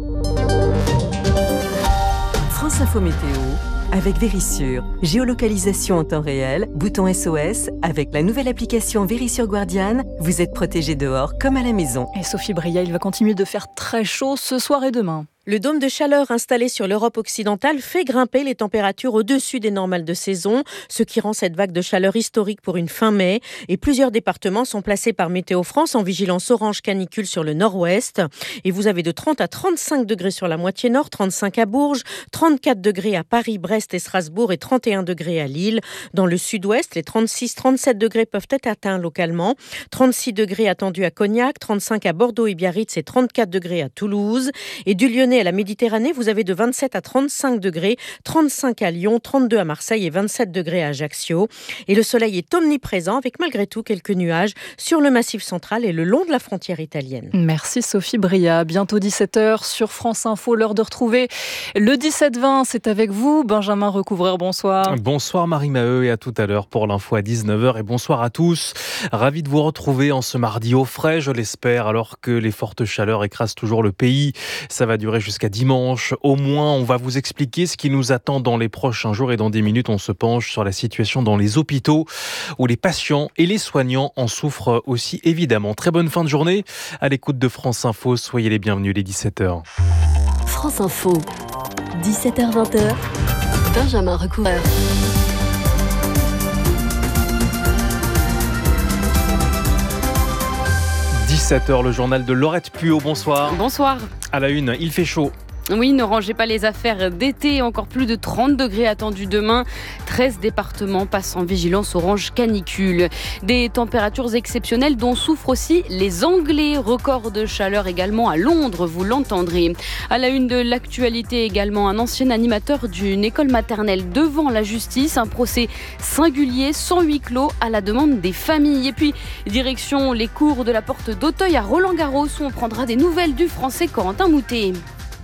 France Info Météo avec Vérissure. Géolocalisation en temps réel, bouton SOS. Avec la nouvelle application Vérissure Guardian, vous êtes protégé dehors comme à la maison. Et Sophie Bria, il va continuer de faire très chaud ce soir et demain. Le dôme de chaleur installé sur l'Europe occidentale fait grimper les températures au-dessus des normales de saison, ce qui rend cette vague de chaleur historique pour une fin mai. Et plusieurs départements sont placés par Météo France en vigilance orange canicule sur le nord-ouest. Et vous avez de 30 à 35 degrés sur la moitié nord, 35 à Bourges, 34 degrés à Paris, Brest et Strasbourg et 31 degrés à Lille. Dans le sud-ouest, les 36-37 degrés peuvent être atteints localement. 36 degrés attendus à Cognac, 35 à Bordeaux et Biarritz et 34 degrés à Toulouse. Et du Lyonnais à la Méditerranée, vous avez de 27 à 35 degrés, 35 à Lyon, 32 à Marseille et 27 degrés à Ajaccio. Et le soleil est omniprésent avec malgré tout quelques nuages sur le Massif central et le long de la frontière italienne. Merci Sophie Bria. Bientôt 17h sur France Info, l'heure de retrouver le 17-20. C'est avec vous, Benjamin Recouvreur, bonsoir. Bonsoir Marie-Maheu et à tout à l'heure pour l'info à 19h et bonsoir à tous. Ravi de vous retrouver en ce mardi au frais, je l'espère, alors que les fortes chaleurs écrasent toujours le pays. Ça va durer jusqu'à dimanche. Au moins, on va vous expliquer ce qui nous attend dans les prochains jours et dans des minutes, on se penche sur la situation dans les hôpitaux où les patients et les soignants en souffrent aussi évidemment. Très bonne fin de journée à l'écoute de France Info. Soyez les bienvenus, les 17h. France Info, 17h-20h, Benjamin Recouvreur. 17h, le journal de Laurette Puot. Bonsoir. Bonsoir. À la une, il fait chaud. Oui, ne rangez pas les affaires d'été. Encore plus de 30 degrés attendus demain. 13 départements passent en vigilance orange canicule. Des températures exceptionnelles dont souffrent aussi les Anglais. Record de chaleur également à Londres, vous l'entendrez. À la une de l'actualité également, un ancien animateur d'une école maternelle devant la justice. Un procès singulier, sans huis clos, à la demande des familles. Et puis, direction les cours de la Porte d'Auteuil à Roland-Garros où on prendra des nouvelles du Français Corentin Moutet.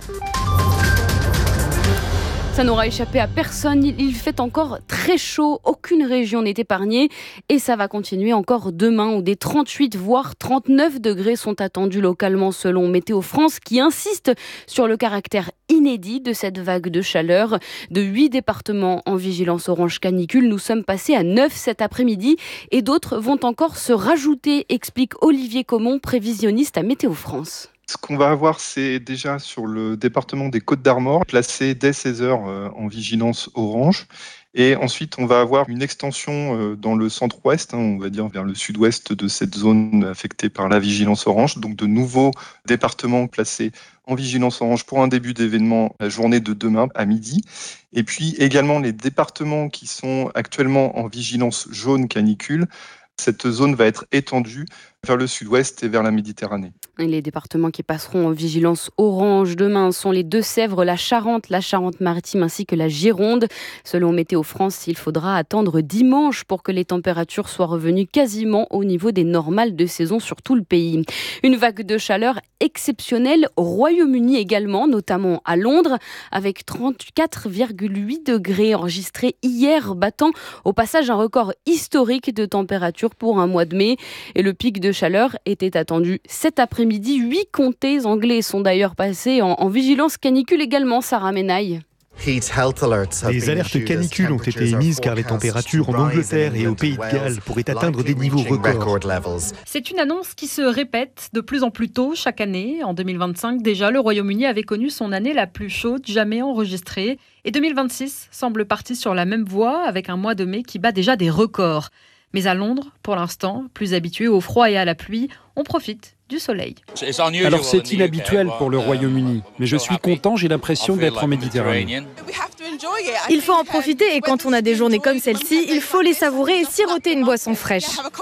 Ça n'aura échappé à personne, il fait encore très chaud, aucune région n'est épargnée et ça va continuer encore demain où des 38 voire 39 degrés sont attendus localement selon Météo France qui insiste sur le caractère inédit de cette vague de chaleur. De 8 départements en vigilance orange canicule, nous sommes passés à 9 cet après-midi et d'autres vont encore se rajouter, explique Olivier Comon, prévisionniste à Météo France. Ce qu'on va avoir, c'est déjà sur le département des Côtes-d'Armor, placé dès 16h en vigilance orange. Et ensuite, on va avoir une extension dans le centre-ouest, on va dire vers le sud-ouest de cette zone affectée par la vigilance orange. Donc de nouveaux départements placés en vigilance orange pour un début d'événement la journée de demain à midi. Et puis également les départements qui sont actuellement en vigilance jaune canicule. Cette zone va être étendue vers le sud-ouest et vers la Méditerranée. Et les départements qui passeront en vigilance orange demain sont les Deux-Sèvres, la Charente-Maritime ainsi que la Gironde. Selon Météo France, il faudra attendre dimanche pour que les températures soient revenues quasiment au niveau des normales de saison sur tout le pays. Une vague de chaleur exceptionnelle au Royaume-Uni également, notamment à Londres, avec 34,8 degrés enregistrés hier, battant au passage un record historique de température pour un mois de mai. Et le pic de chaleur était attendu cet après-midi. 8 comtés anglais sont d'ailleurs passés en vigilance canicule également, Sarah Menaille. Des alertes canicules ont été émises car les températures en Angleterre et au Pays de Galles pourraient atteindre des niveaux records. C'est une annonce qui se répète de plus en plus tôt chaque année. En 2025, déjà, le Royaume-Uni avait connu son année la plus chaude jamais enregistrée. Et 2026 semble parti sur la même voie avec un mois de mai qui bat déjà des records. Mais à Londres, pour l'instant, plus habitués au froid et à la pluie, on profite du soleil. Alors c'est inhabituel pour le Royaume-Uni, mais je suis content, j'ai l'impression d'être en Méditerranée. Il faut en profiter et quand on a des journées comme celle-ci, il faut les savourer et siroter une boisson fraîche.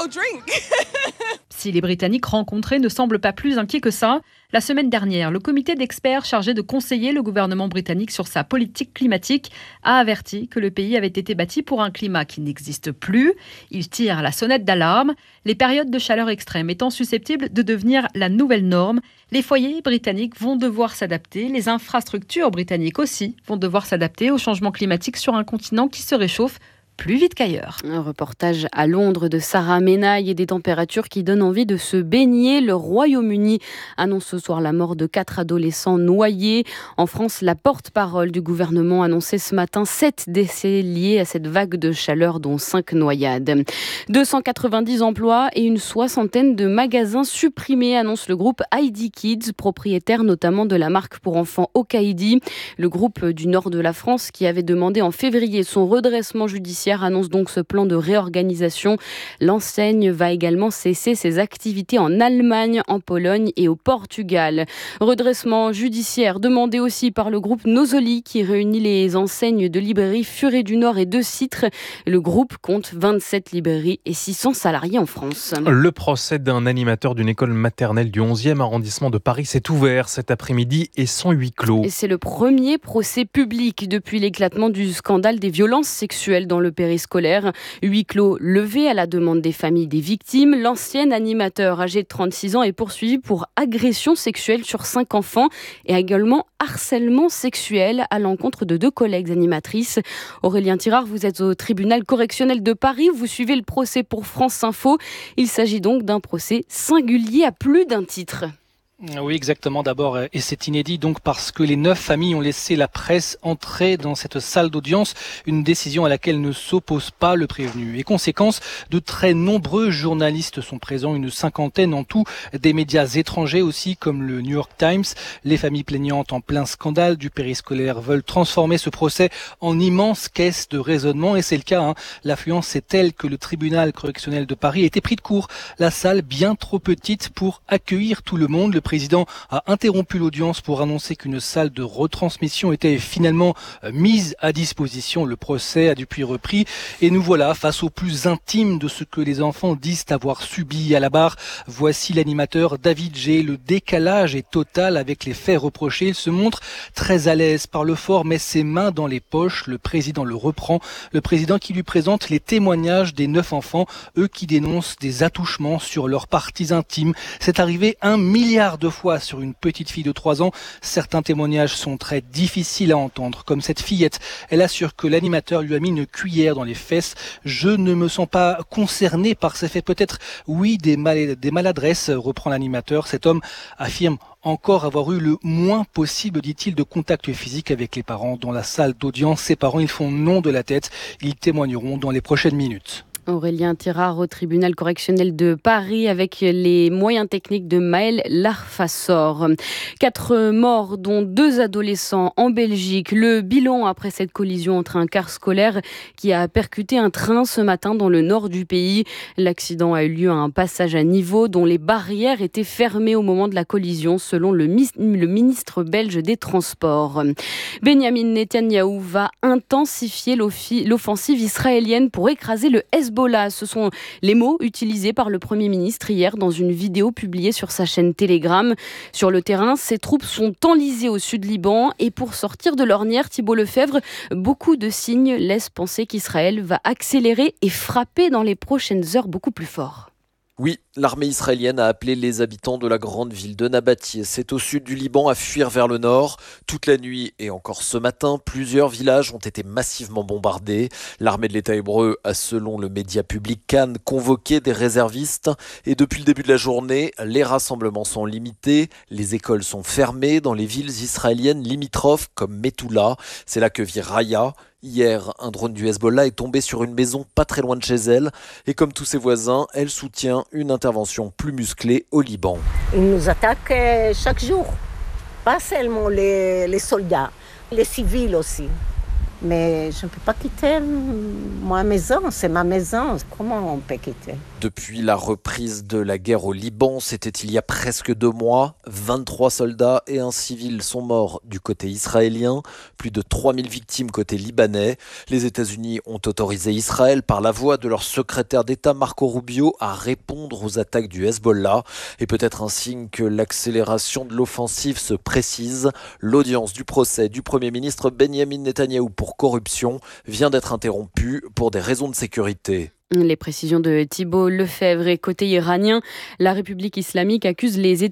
Si les Britanniques rencontrés ne semblent pas plus inquiets que ça, la semaine dernière, le comité d'experts chargé de conseiller le gouvernement britannique sur sa politique climatique a averti que le pays avait été bâti pour un climat qui n'existe plus. Il tire la sonnette d'alarme, les périodes de chaleur extrême étant susceptibles de devenir la nouvelle norme. Les foyers britanniques vont devoir s'adapter, les infrastructures britanniques aussi vont devoir s'adapter au changement climatique sur un continent qui se réchauffe plus vite qu'ailleurs. Un reportage à Londres de Sarah Menaille et des températures qui donnent envie de se baigner. Le Royaume-Uni annonce ce soir la mort de 4 adolescents noyés. En France, la porte-parole du gouvernement annonçait ce matin 7 décès liés à cette vague de chaleur, dont 5 noyades. 290 emplois et une soixantaine de magasins supprimés, annonce le groupe ID Kids, propriétaire notamment de la marque pour enfants Okaidi. Le groupe du nord de la France, qui avait demandé en février son redressement judiciaire, annonce donc ce plan de réorganisation. L'enseigne va également cesser ses activités en Allemagne, en Pologne et au Portugal. Redressement judiciaire demandé aussi par le groupe Nosoli qui réunit les enseignes de librairies Furet du Nord et de Citre. Le groupe compte 27 librairies et 600 salariés en France. Le procès d'un animateur d'une école maternelle du 11e arrondissement de Paris s'est ouvert cet après-midi et sans huis clos. Et c'est le premier procès public depuis l'éclatement du scandale des violences sexuelles dans le périscolaire. Huis clos levé à la demande des familles des victimes. L'ancien animateur âgé de 36 ans est poursuivi pour agression sexuelle sur 5 enfants et également harcèlement sexuel à l'encontre de 2 collègues animatrices. Aurélien Tirard, vous êtes au tribunal correctionnel de Paris. Vous suivez le procès pour France Info. Il s'agit donc d'un procès singulier à plus d'un titre. Oui, exactement. D'abord, et c'est inédit donc parce que les 9 familles ont laissé la presse entrer dans cette salle d'audience, une décision à laquelle ne s'oppose pas le prévenu. Et conséquence, de très nombreux journalistes sont présents, une 50aine en tout, des médias étrangers aussi comme le New York Times. Les familles plaignantes en plein scandale du périscolaire veulent transformer ce procès en immense caisse de raisonnement et c'est le cas. L'affluence est telle que le tribunal correctionnel de Paris a été pris de court. La salle bien trop petite pour accueillir tout le monde. Le président a interrompu l'audience pour annoncer qu'une salle de retransmission était finalement mise à disposition. Le procès a depuis repris et nous voilà face au plus intime de ce que les enfants disent avoir subi à la barre. Voici l'animateur David G. Le décalage est total avec les faits reprochés. Il se montre très à l'aise, parle fort, met ses mains dans les poches. Le président le reprend. Le président qui lui présente les témoignages des 9 enfants, eux qui dénoncent des attouchements sur leurs parties intimes. C'est arrivé 1 milliard de fois sur une petite fille de 3 ans. Certains témoignages sont très difficiles à entendre, comme cette fillette. Elle assure que l'animateur lui a mis une cuillère dans les fesses. Je ne me sens pas concerné par ces faits. Peut-être, oui, des maladresses, reprend l'animateur. Cet homme affirme encore avoir eu le moins possible, dit-il, de contact physique avec les parents. Dans la salle d'audience, ses parents, ils font non de la tête. Ils témoigneront dans les prochaines minutes. Aurélien Tirard au tribunal correctionnel de Paris avec les moyens techniques de Maël Larfassor. 4 morts, dont 2 adolescents en Belgique. Le bilan après cette collision entre un car scolaire qui a percuté un train ce matin dans le nord du pays. L'accident a eu lieu à un passage à niveau dont les barrières étaient fermées au moment de la collision, selon le ministre belge des Transports. Benjamin Netanyahou va intensifier l'offensive israélienne pour écraser le Hezbollah Hezbollah, ce sont les mots utilisés par le Premier ministre hier dans une vidéo publiée sur sa chaîne Telegram. Sur le terrain, ces troupes sont enlisées au sud Liban et pour sortir de l'ornière, Thibault Lefebvre, beaucoup de signes laissent penser qu'Israël va accélérer et frapper dans les prochaines heures beaucoup plus fort. Oui, l'armée israélienne a appelé les habitants de la grande ville de Nabatieh, c'est au sud du Liban, à fuir vers le nord. Toute la nuit et encore ce matin, plusieurs villages ont été massivement bombardés. L'armée de l'État hébreu a, selon le média public Cannes, convoqué des réservistes. Et depuis le début de la journée, les rassemblements sont limités. Les écoles sont fermées dans les villes israéliennes limitrophes comme Metula. C'est là que vit Raya. Hier, un drone du Hezbollah est tombé sur une maison pas très loin de chez elle. Et comme tous ses voisins, elle soutient une intervention plus musclée au Liban. Ils nous attaquent chaque jour. Pas seulement les soldats, les civils aussi. Mais je ne peux pas quitter ma maison, c'est ma maison. Comment on peut quitter ? Depuis la reprise de la guerre au Liban, c'était il y a presque 2 mois. 23 soldats et un civil sont morts du côté israélien. Plus de 3000 victimes côté libanais. Les États-Unis ont autorisé Israël, par la voix de leur secrétaire d'État Marco Rubio, à répondre aux attaques du Hezbollah. Et peut-être un signe que l'accélération de l'offensive se précise. L'audience du procès du Premier ministre Benyamin Netanyahou pour corruption vient d'être interrompue pour des raisons de sécurité. Les précisions de Thibault Lefebvre. Et côté iranien, la République islamique accuse les